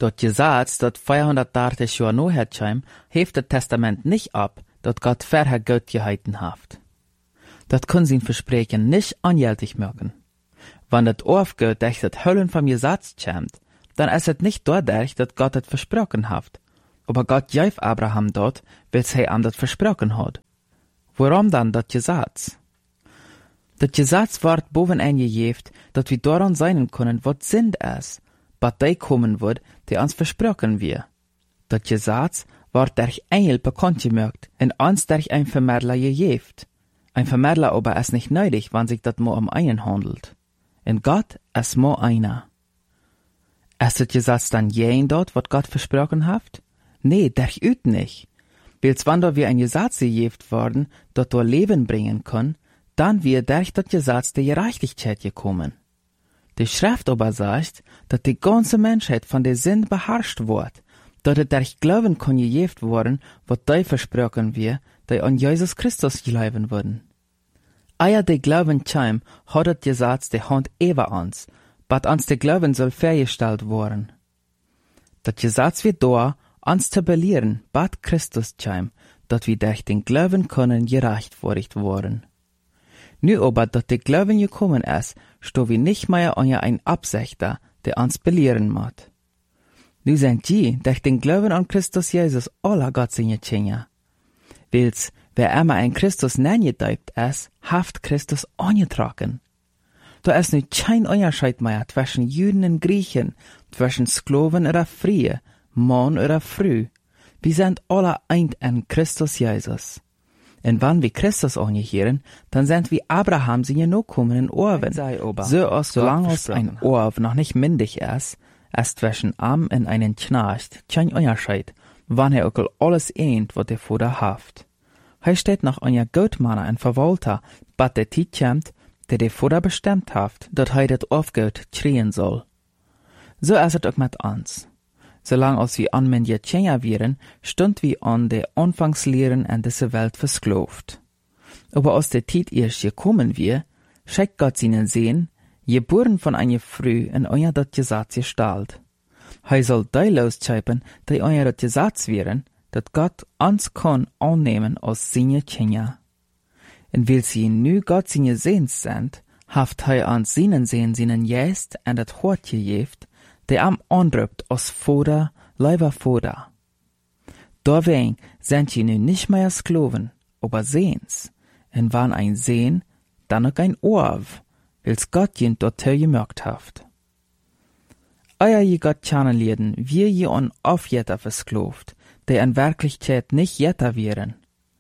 B: Dat Gesetz, dat 430 Jahre noch herkam, heeft het Testament nicht ab, dat Gott vorher Gott gehalten haft. Dat kann sein Versprechen nicht angültig machen. Wenn das aufgeht, dass das Höllen vom Gesetz kommt, dann ist es nicht dadurch, dass Gott es versprochen hat. Aber Gott gab Abraham dort, weil er ihm das versprochen hat. Warum dann das Gesetz? Das Gesetz wird boven eingejeft, dass wir daran sein können, was sind es, was die kommen wird, die uns versprochen wird. Das Gesetz wird durch Engel bekannt gemacht und uns durch ein Vermittler gegeben. Ein Vermittler aber ist nicht nötig, wenn sich das nur um einen handelt. Und Gott ist nur einer. Ist das Gesetz dann jen dort, was Gott versprochen hat? Nee, durchaus nicht. Weil wenn da wir ein Gesetz gegeben worden, das du Leben bringen kann, dann wird durch das Gesetz die Gerechtigkeit gekommen. Die Schrift aber sagt, dass die ganze Menschheit von der Sünde beherrscht wird, dass es durch Glauben kann gegeben worden, was die versprochen wird, die an Jesus Christus glauben würden. Eia die Glauben kam, hat das Gesetz die Hand über uns, bat uns der Glauben soll festgestellt worden. Das Gesetz wird da, uns zu belehren, bat Christus kam, dass wir durch den Glauben können gerechtfertigt worden. Nu aber, dass der Glauben gekommen ist, sto wir nicht mehr an ein Absichter, der uns belehren macht. Nu sind die, durch den Glauben an Christus Jesus, alle Gott seine Kinder. Weils, wer immer ein Christus nenngetauft ist, haft Christus angetragen. Da ist nu kein Unterschied mehr zwischen Juden und Griechen, zwischen Sklaven oder Frie, Mann oder Frau. Wir sind alle eint in Christus Jesus. Und wenn wir Christus angehören, dann sind wir Abraham seine Nachkommen Orven. So lang als ein Orv noch nicht mündig ist zwischen Am und einen Knecht kein Unterschied, wann auch alles eint, was der Vater haft. Er steht noch einer Gottmanner und Verwalter, bat der Zeit kommt, der Vater bestimmt haft, dass das aufgeht kriegen soll. So ist es auch mit uns. Solange als wir anmündige Kinder wären, stund wir an der Anfangslehren in dieser Welt versklavt. Aber als der Zeit erst gekommen wir, schickt Gott seinen Sehen, geboren von einer Frau in euer das Gesetz gestaltet. Er soll die losschreiben, die euer das Gesetz wären, dass Gott uns kann annehmen als seine Kinder. Und weil sie nu Gott seine Sehens sind, haft er uns seinen Sehen seinen Geist und das Hort gegeben, der am andrückt als Vater, lieber Vater. Deswegen sind sie nun nicht mehr Sklaven, aber Sehens. Und wenn ein Sehen, dann auch ein Orv, weil's Gott ihn dorthin gemerkt haft. Euer je Gott kennenlernen, wir je an Aufjeter versklavt, der in Wirklichkeit nicht Jeter wären.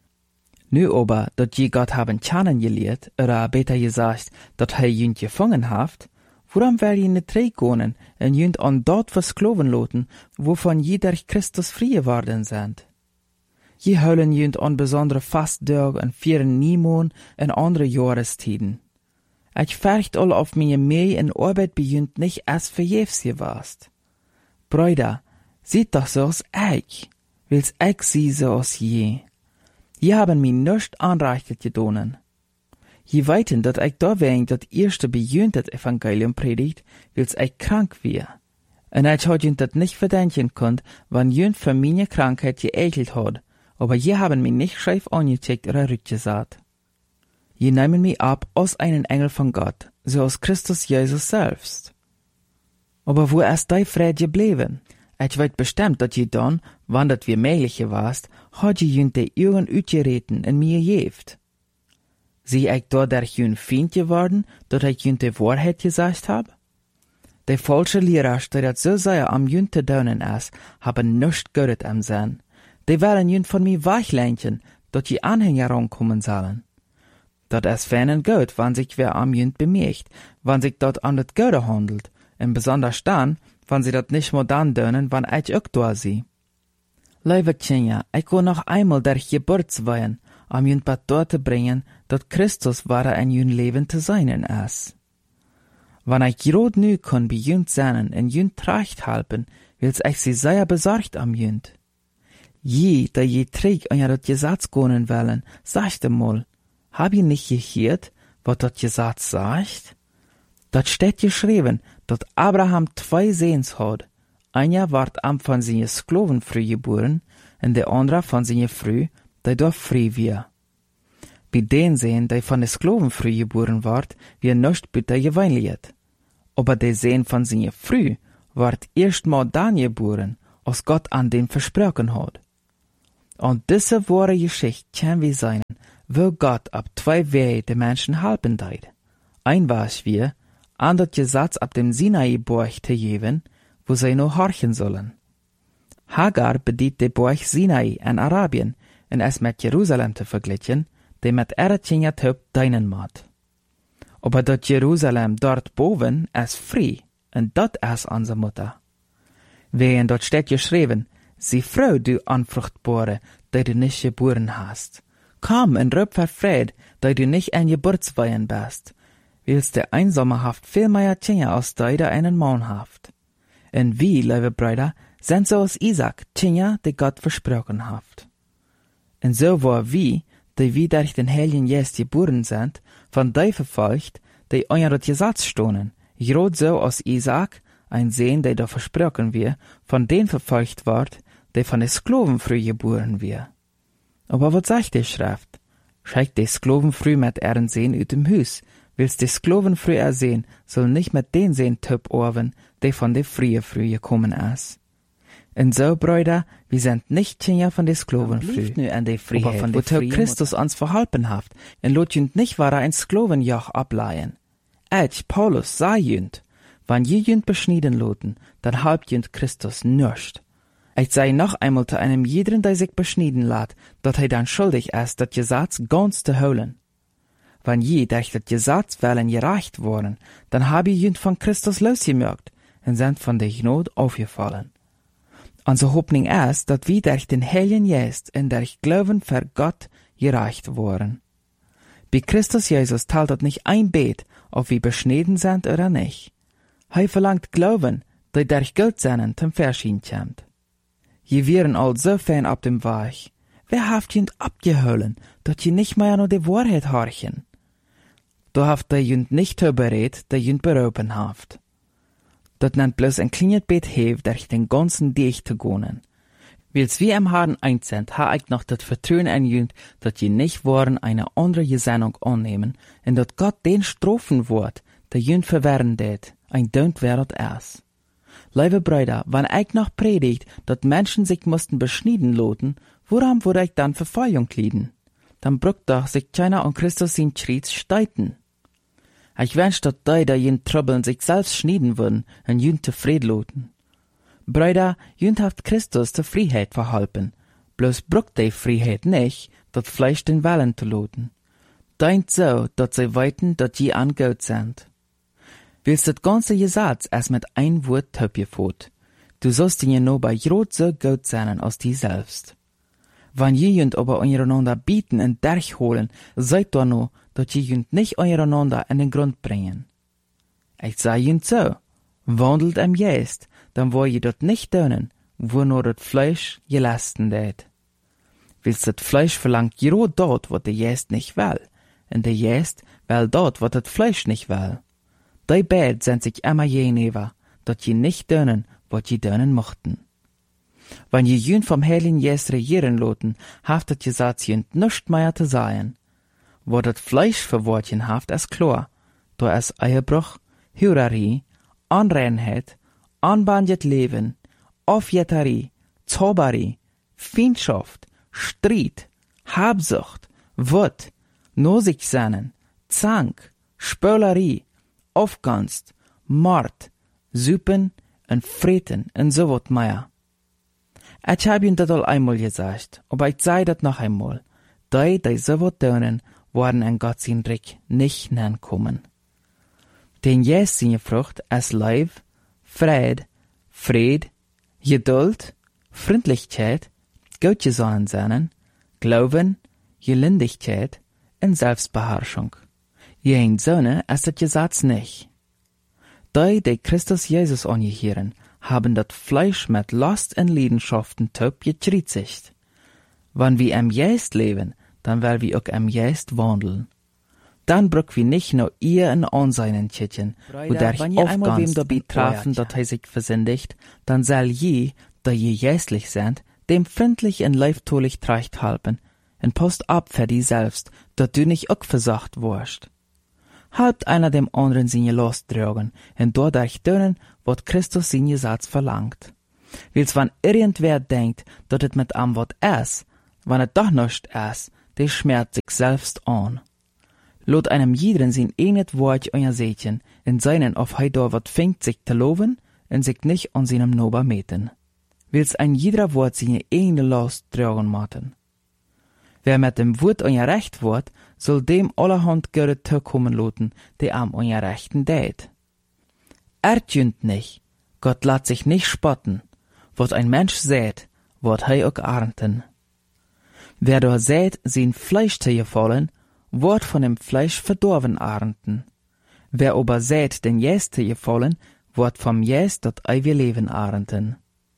B: Nu aber, dat je Gott haben kennengelernt, oder besser gesagt, dat ihn gefangen haft, warum wär je nicht zurückgehen und jünd an dort versklaven loten, wovon je durch Christus frei geworden sind? Je höllen jünd an besondere Fasttage und vieren Niemon und andere Jahrestiden. Ich färcht all auf meine Mühe in Arbeit bei jünd nicht erst verjährs gewast. Brüder, seht doch so als ich, weil's ich sie so als je. Je haben mir nicht anreichtet gedonen. Je weiten, dat ich da wegen dat erste bejünt das Evangelium predigt, weil's ich krank wär. Und ich hat jünt dat nicht verdenken konnt, wann jünt für meine Krankheit geekelt hat, aber je haben mich nicht scheif angecheckt oder rückgesagt. Je nehmen mich ab als einen Engel von Gott, so als Christus Jesus selbst. Aber wo ist die Friede geblieben? Ich weiß bestimmt, dass je dann, wann dat wir möglich warst, hat je jünt die Augen utgereten in mir gejeft. Sie ich dadurch jünt Feind geworden, dass ich jünt die Wahrheit gesagt hab? Die falsche Lehrer, die dat so sehr am jünt te daunen ist, haben nicht Gutes am Sinn. Die wollen jünt von mir weglenken, dass die Anhänger rankommen sollen. Dat ist feinen gut, wenn sich wer am jünt bemerkt, wenn sich dort an das Gute handelt, und besonders dann, wenn sie dat nicht mehr dann dönen, wenn ich auch da sie. Liebe Kinder, ich will noch einmal durch Geburtsweihen, um jünt bat dort zu bringen, dat Christus wahre ein jünt Leben zu seinen ist. Wenn ich grad nu kann bei jünt sein und jünt tracht halten, will's ich sie sehr besorgt am jünt. Je, da je träg an das Gesetz gehen wollen, sagt mal, hab ihr nicht gehört, was das Gesetz sagt? Dat steht geschrieben, dat Abraham 2 Sehens hat, Einer ward am von seine Skloven früh geboren, und der andere von seine früh, die doch frei wir. Bei den sehen, die von der Skloven früh geboren ward, wie nicht bitter gewöhnliet. Aber der sehen von seine früh, ward erstmal dann geboren, als Gott an den versprochen hat. Und diese wahre Geschichte kann wie sein, wo Gott ab zwei Wege die Menschen helfen deit. Ein war es wir, an das Gesetz ab dem Sinai-Berg zu geben, wo sie nur horchen sollen. Hagar bedient den Berg Sinai in Arabien, und es mit Jerusalem zu vergleichen, die mit Eretjenja töp deinen Mat. Aber dat Jerusalem dort boven ist frei, und dat ist unsere Mutter. Wehen dort steht geschrieben, sie Frau, du Unfruchtbare, die du nicht geboren hast. Komm und rüb verfreud, die du nicht ein Geburtsweihen bist, willst der Einsame haft viel mehr Tjenja als die da einen Mann haft. Und wie, liebe Brüder, sind so aus Isaac Tjenja, die Gott versprochen haft. Und so war wie, die durch den Heiligen Geist geboren sind, von die verfolgt, die euer Gesetz stohnen, grad so aus Isaac, ein Sehn, der da versprochen wir, von den verfolgt ward, der von den Skloven früh geboren wir. Aber was sagt die Schrift? Schickt die Skloven früh mit ihren Sehn ut dem Hus, willst die Skloven früh ersehen, soll nicht mit den Sehn töp orven, der von der früh gekommen ist. Und so, Brüder, wir sind nicht Kinder von den Skloven früh, aber von der Christus uns verhalten haft, und lot jünd nicht wahre ein Sklovenjoch ableihen. Paulus, sei jünd, wann je jünd beschnieden loten, dann halbt jünd Christus nüscht. Ich sei noch einmal zu einem jeden, der sich beschnieden lat, dat er dann schuldig ist, dat Gesetz ganz zu holen. Wann je durch dat Gesetz wollen gereicht worden, dann hab ich jünd von Christus losgemerkt, und sind von der Gnade aufgefallen. Unsere Hoffnung ist, dass wir durch den Heiligen Geist und durch Glauben für Gott gereicht worden. Bei Christus Jesus teilt das nicht ein Bet, ob wir beschnitten sind oder nicht. Er verlangt Glauben, der durch Gott seinen zum Verschieden kommt. Je wären all so fern ab dem Weg. Wer haft jünd abgeholen, dass je nicht mehr nur die Wahrheit horchen? Da haft der jünd nicht berät, der jünd berauben haft. Dat nennt bloß ein kleines Bet hef, durch den ganzen Dich zu gehen. Wils wie im Haaren einzend, ha ich noch das Vertrauen an jünd, dat je nicht waren eine andere Gesinnung annehmen, und dat Gott den strafen wird, der jünd verwehren det, ein Dönt wäret es. Liebe Brüder, wenn ich noch predigt, dat Menschen sich mussten beschnieden loten, woran würde ich dann Verfolgung lieden? Dann brückt doch sich keiner an Christus in Schritt steiten. Ich wünsch, dass die, da jen Trübeln sich selbst schnieden würden, und jünd zufrieden loten. Brüder, jünd haft Christus zur Freiheit verhalten, bloß bruckt die Freiheit nicht, dat Fleisch den Willen zu loten. Deint so, dat sie weiten, dat je an Gott sind. Willst das ganze Gesetz erst mit ein Wort töpgefot, du sollst ihn ja nur bei jod so Gott sein als die selbst. Wann je jünd aber untereinander bieten und durchholen, seid doch nur, dass je jünd nicht untereinander in den Grund bringen. Ich sag jünd so, wandelt im Geist, dann wo je dort nicht tönen, wo nur das Fleisch gelasten det. Willst das Fleisch verlangt jero dort, wo der Geist nicht will, und der Geist will dort, wo das Fleisch nicht will. Die beiden sind sich immer gegenüber, dass je nicht tönen, was je tönen mochten. Wenn je jünd vom Heiligen Geist regieren loten, haft das Gesetz jünd nischt mehr zu sein. Wo das Fleisch für Wortchen haft, ist klar. Da ist Ehebruch, Hurerei, Unreinheit, unbandet Leben, Aufjetterie, Zauberei, Feindschaft, Streit, Habsucht, Wut, Nosigsennen, Zank, Spölerei, Aufgunst, Mord, Süppen und Freten und so wat mehr. Ich hab ihn das all einmal gesagt, aber ich sei das noch einmal. Die so wat tönen, werden in Gott sein Reich nicht kommen. Den Jesus seine Frucht ist Liebe, Fried, Geduld, Freundlichkeit, Gutgesonnen sein, Glauben, Gelindigkeit und Selbstbeherrschung. Jen Söhne ist das Gesetz nicht. Die Christus Jesus angehören, haben das Fleisch mit Lust und Leidenschaften töp gekritzigt. Wenn wir im Geist leben, dann werden wir auch im Geist wandeln. Dan bruk wie nicht nur ihr in Anseinen tjitjen, wo der ich einmal wem dabei trafen, dat hij sich versündigt, dann soll je, da je jästlich sind, dem freundlich en leiftolich tracht halpen, en post ab für die selbst, dat du nicht auch versagt wurst. Halbt einer dem anderen seine Last tragen, en dadurch dönen, wat Christus seine Satz verlangt. Wils wann irgendwer denkt, dat het mit am wat es, wann het doch nicht es, der schmerzt sich selbst an. Lot einem jeden sein eigenes Wort untersetzen, in seinen auf hei da wat fängt sich zu loben, und sich nicht an seinem Nober meten. Wils ein jeder Wort seine eigene Last tragen maten. Wer mit dem Wort ungerecht wird, soll dem allerhand Göre zukommen loten, die am Ungerechten dät. Ertjünt nicht, Gott lässt sich nicht spotten, was ein Mensch sät, wird hei auch ernten. Wer da sät, sein Fleisch zu gefallen, wird von dem Fleisch verdorben ernten. Wer aber sät, den Jäst zu gefallen, wird vom Jäst dat ewige Leben ernten.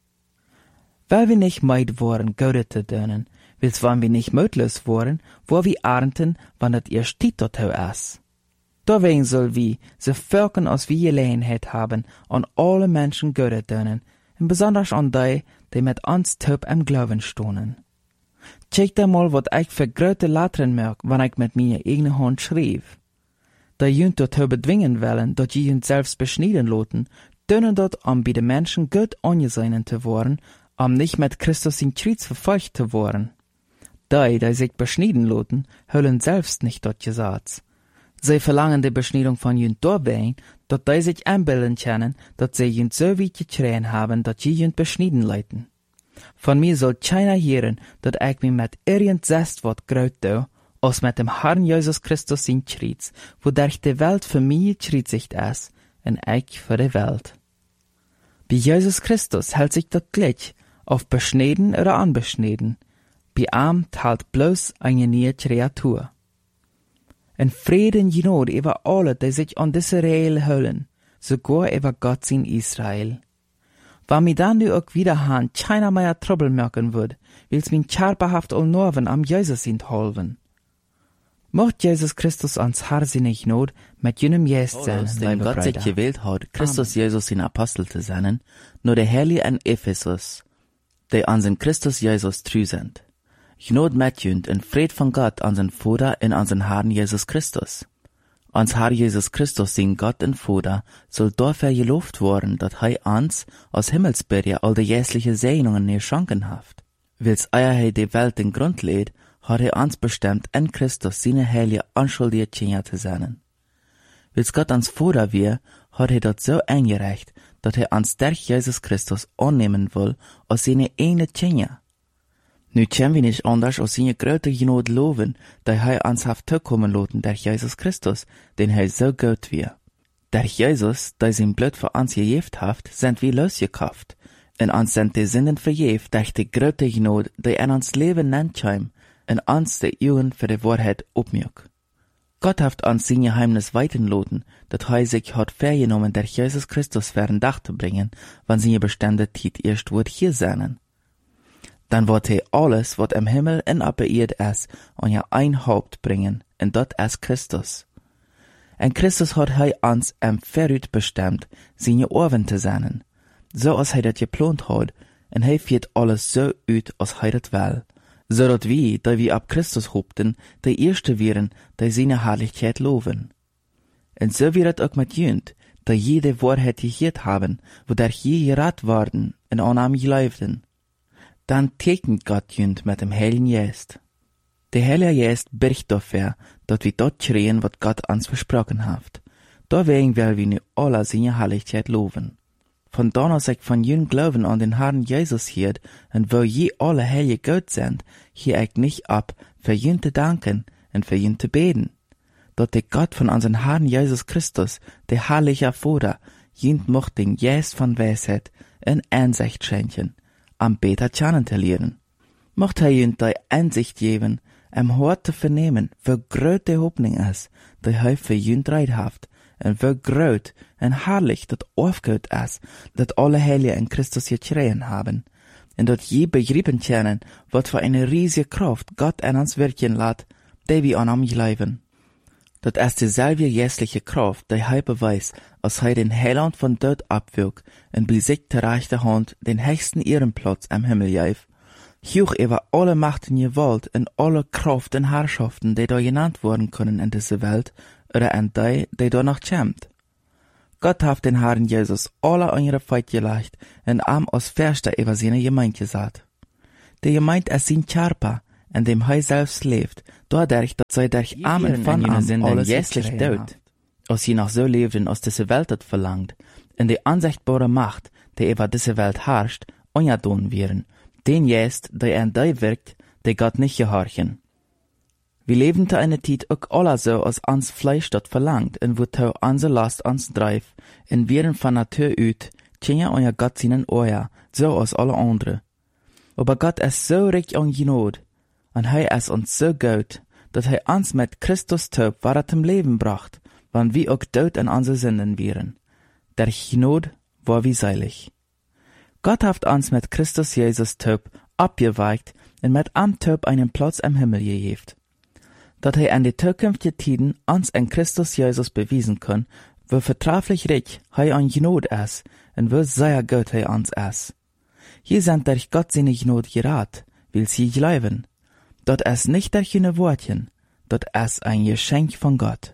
B: Weil wir nicht meid worden, Göre zu dönen, wils wann wir nicht mötlos worden, wo wir ernten, wann dat ihr steht dort is. Deswegen soll wir, so Völkern als wir Gelegenheit haben, an alle Menschen Göre dönen, und besonders an die mit uns taub am Glauben stohnen. Check da mal, wat ich für grote Lettern merk, wann ich mit mir eigene Hand schrieb. Da jünt dort bedwingen wollen, dat jünt selbst beschneiden loten, dönen dort am bei den Menschen gut angesehen zu worden, am nicht mit Christus in Kreuz verfolgt zu worden. Die sich beschneiden loten, höllen selbst nicht dort gesagt. Sie verlangen die Beschneidung von jünt dabei, dat die sich einbilden können, dat sie jünt so weit gekriegt haben, dat sie jünt beschneiden leiten. Von mir soll keiner hören, dat ich mich mit irgend wat graut do, als mit dem Herrn Jesus Christus in Kreuz, wodurch die Welt für mich gekreuzigt ist, und ich für die Welt. Bei Jesus Christus hält sich dat gleich, auf beschneiden oder anbeschneiden. Bei ihm teilt bloß eine neue Kreatur. En Frieden genot über alle, die sich an diese Regeln hüllen, sogar über Gott in Israel. Wenn mir dann nu auch wieder han keiner mehr Trouble merken wird, wills min scherperhaft all Norven am Jesus in holven. Mocht Jesus Christus ans harsinnig not mit jenem Jest sein,
C: dem Gott sich gewählt hat, Christus Jesus in Apostel zu sein, nur der Heilige in Ephesus, die an den Christus Jesus treu sind. Gnod mit jünd en Fried von Gott an den Vater und an den Herrn Jesus Christus. Ans Herr Jesus Christus, sein Gott und Vater, soll dafür gelobt worden, dat hei ans aus Himmelsbürger all die jässliche Segnungen geschenken haft. Wils hei die Welt den Grund lädt, hat ans bestimmt, in Christus seine heilige unschuldige Kinder zu sein. Wils Gott ans Vater wir, hat dat so eingereicht, dat ans durch Jesus Christus annehmen will, als seine eigene Kinder. Nu können wir nicht anders als seine grote Genot loben, da ans haft zukommen loten durch Jesus Christus, den so gut wir. Durch Jesus, da sein Blut für uns gejeft haft, sind wir losgekauft, und uns sind die Sünden verjeft durch die grote Genot, die in uns Leben nennt heim, und uns die Augen für die Wahrheit opmjuk. Gott haft uns sein Geheimnis weiten loten, dat sich hat vergenommen durch Jesus Christus für ein Dach zu bringen, wann seine bestimmte Zeit erst wird hier sein. Dann wird alles, was im Himmel und auf der Erde ist, an ja ein Haupt bringen, und dort ist Christus. Und Christus hat uns Verrüt bestimmt, seine Ohren zu sein, so als das geplant hat, und führt alles so ut, als das will, so dass wir, da wir ab Christus hofften, die Erste wären, die seine Herrlichkeit loben. Und so wird es auch mit jünd, da jede Wahrheit gehört haben, wodurch je gerat worden, und an ihm geleibten. Dann tekent Gott jünd mit dem Heiligen Geist. Der Heilige Geist birgt dafür, dass wir dort schreien, was Gott uns versprochen hat. Deswegen will wir nu alle seine Herrlichkeit loben. Von dann aus ich von jüngem Glauben an den Herrn Jesus hielt, und wo je alle Heilige Gott sind, hier ich nicht ab, für jünd zu danken und für jünd zu beten. Dass der Gott von unseren Herrn Jesus Christus, der herrliche Vater, jünd mocht den Geist von Weisheit und Einsicht schenken, am beter kennen zu lernen. Mocht jünd die Einsicht geben, Hort zu vernehmen, wie groß die Hoffnung ist, die für jünd reithaft, und wie groß und herrlich das aufgehört ist, dass alle Heiligen in Christus gekriegt haben, und dass je begriffen können, was für eine riesige Kraft Gott an uns wirken lässt, die wir an ihm glauben. dat es dieselbe jässliche Kraft, die hij beweist, als hij den Heiland von Dod abwürg en bij zich ter rechte Hand den höchsten Ehrenplatz am Himmel geef, hoch über alle Macht und Gewalt und alle Kraft und Herrschaften, die da genannt worden können in dieser Welt, oder an die da noch kommt. Gott hat den Herrn Jesus alle an ihre Feit gelegt und am als Verster über seine Gemeinde gesagt. Die Gemeinde ist sein Körper, in dem er selbst lebt, dadurch, dass sie durch Arm und von Arm alles jässlich tut, als sie noch so lebten, als diese Welt das verlangt, in die unsichtbare Macht, die über diese Welt herrscht, ungedon werden, den jest, der an die wirkt, die Gott nicht gehorchen. Wir leben zu einer Zeit auch alle so, als ans Fleisch das verlangt, und wo tau unsere Last ans Dreif, und wir von Natur ut, tjenja euer Gott seinen Ohr, so als alle andere. Aber Gott ist so reich an Genot, und er ist uns so gut, dass er uns mit Christus Tod wahre zum Leben bracht, wann wir auch tot in unsere Sünden wären. Der Genot war wie seilig. Gott hat uns mit Christus Jesus Tod abgeweicht und mit am Tod einen Platz im Himmel gegeben. Dat er an die zukünftigen Tiden uns in Christus Jesus bewiesen kann, wie vertrefflich reich er an Genot ist und wie sehr gut er uns ist. Hier sind durch Gott seine Genot gerat, will sie glauben. Dat ist nicht durch eine Wortchen, dat ist ein Geschenk von Gott.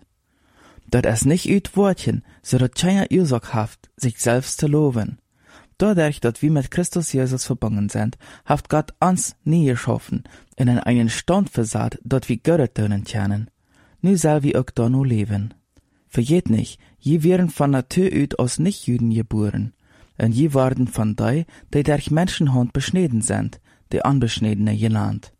C: Dat ist nicht üt Wortchen, so dat keine Ursache haft, sich selbst zu loben. Dadurch, dass wir mit Christus Jesus verbunden sind, hat Gott uns nie geschaffen und in einen Stand versatt, dort wir Gott tönen können. Nu soll wir auch da nur leben. Vergeht nicht, je werden von Natur ut aus Nichtjuden geboren, und je werden von die durch Menschenhand beschnitten sind, die Unbeschnittene genannt.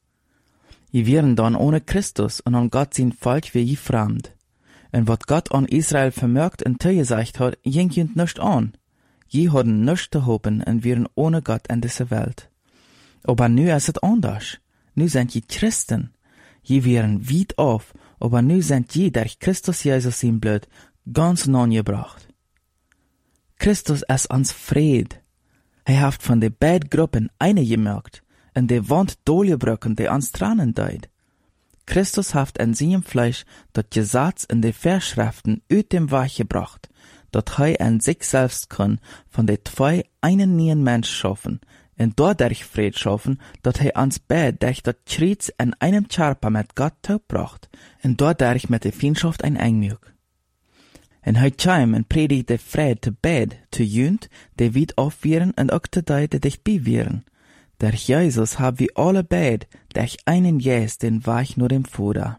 C: Je werden dann ohne Christus und an Gott sein Volk wie je fremd. Und wat Gott an Israel vermerkt und zugesagt hat, ging jünd nicht an. Je hadden nichts zu hoffen und wären ohne Gott in dieser Welt. Aber nu ist es anders. Nu sind je Christen. Je wären weit auf, aber nu sind je durch Christus Jesus sein Blut ganz gebracht. Christus ist uns Fried. Er hat von den beiden Gruppen eine gemerkt und die Wand durchgebrochen, die uns Tränen deut. Christus hat in seinem Fleisch das Gesetz in die Verschriften aus dem Weg gebracht, dat hij an sich selbst kann von den zwei einen neuen Mensch schaffen, und dadurch Fried schaffen, dat hij uns beide durch das Kreuz in einem Körper mit Gott bracht, und dadurch mit der Feindschaft ein Einmüg. Und hij kam und predigte Fried zu beide, zu jünd, die weit auf wären und auch zu die dicht bei wären. Durch Jesus haben wir alle beide durch einen Geist den Weg nur dem Vater.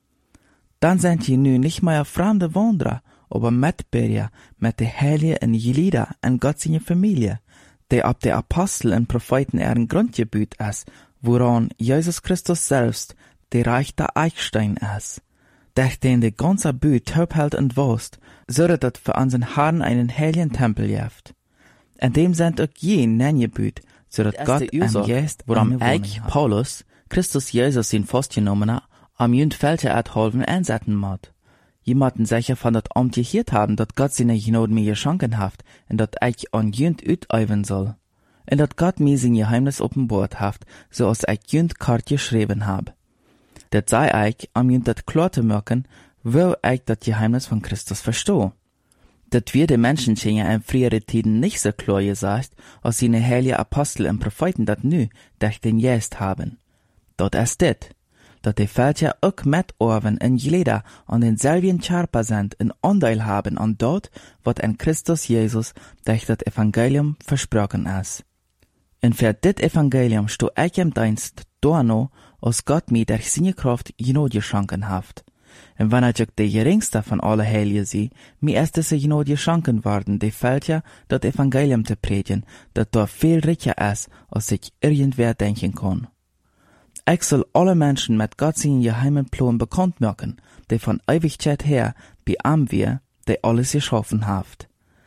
C: Dann sind je nu nicht mehr fremde Wanderer, aber Mitbürger mit den Heiligen und Gelieder in Gott seine Familie, die ab der Apostel und Propheten ihren Grundgebiet ist, woran Jesus Christus selbst der rechte Eichstein ist, durch den die ganze Büt hält und wost, so dass für unseren Herrn einen heiligen Tempel gibt. In dem sind auch je Nengebüt, so dass Gott ein Geist, woran ich, Paulus, Christus Jesus ihn festgenommen hat, am jünd Felder erhalten einsetzen muss. Jemanden sicher von dat Amt gehiert haben, dat Gott seine Gnade mir geschenken hat, und dat ich an jünd utüben soll. Und dat Gott mir sein Geheimnis offenbart hat, so als ich jünd kart geschrieben hab. Dat sei ich, am jünd dat klar zu merken, wo ich dat Geheimnis von Christus verstehe. Dat wir den Menschen in früheren Tiden nicht so klar gesagt, als seine heilige Apostel und Propheten dat nu durch den Geist haben. Dat ist dit. Dat die Völker auch mitorven in Glieder an denselben Körper sind und Anteil haben an dort, was in Christus Jesus durch das Evangelium versprochen ist. Und für dit Evangelium sto ich im Dienst dorno, als Gott mir durch seine Kraft Gnade geschenken hat. Und wenn ich auch der geringste von allen Heiligen sie, mir ist diese Gnade geschenken worden, die Völker das Evangelium zu predigen, das da viel reicher ist, als sich irgendwer denken kann. Ich soll alle Menschen mit Gott seinen geheimen Plan bekannt machen, die von Ewigkeit her bei ihm wir, die alles geschaffen hat.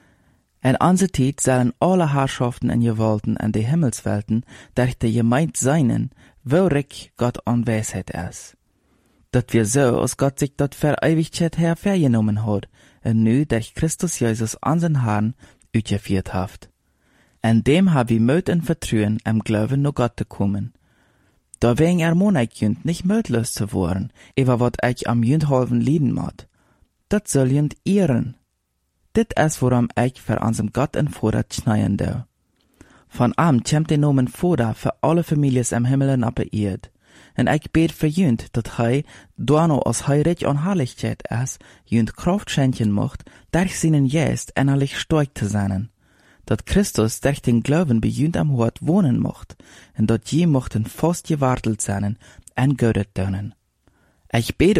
C: In unserer Zeit sollen alle Herrschaften und Gewalten in die Himmelswelten durch die Gemeinde seinen, wo reich Gott an Weisheit ist. Dat wir so, als Gott sich das für Ewigkeit her vergenommen hat, und nu durch Christus Jesus unseren Herrn utgeführt hat. In dem haben wir Mut und Vertrauen im Glauben nur Gott zu kommen. Da wegen ermahne ich jünd nicht mutlos zu werden, über wat ich am jünd halben lieben mod,
B: dat soll jünd ehren. Dit is waarom ik voor onze God en Vader schneien doe. Van am komt de nomen Vader voor alle families im Himmel en op de eerd. En ik bid voor jünd, dat hij, doano als hij rich aan heiligheid is, jünd kracht schenken mocht, durch seinen Geist innerlich stark te zijn. Dat Christus durch den Glauben bij jünd am Hort wohnen mocht, en dat je mochten vast gewartelt zijn en Gott doen. Ich bete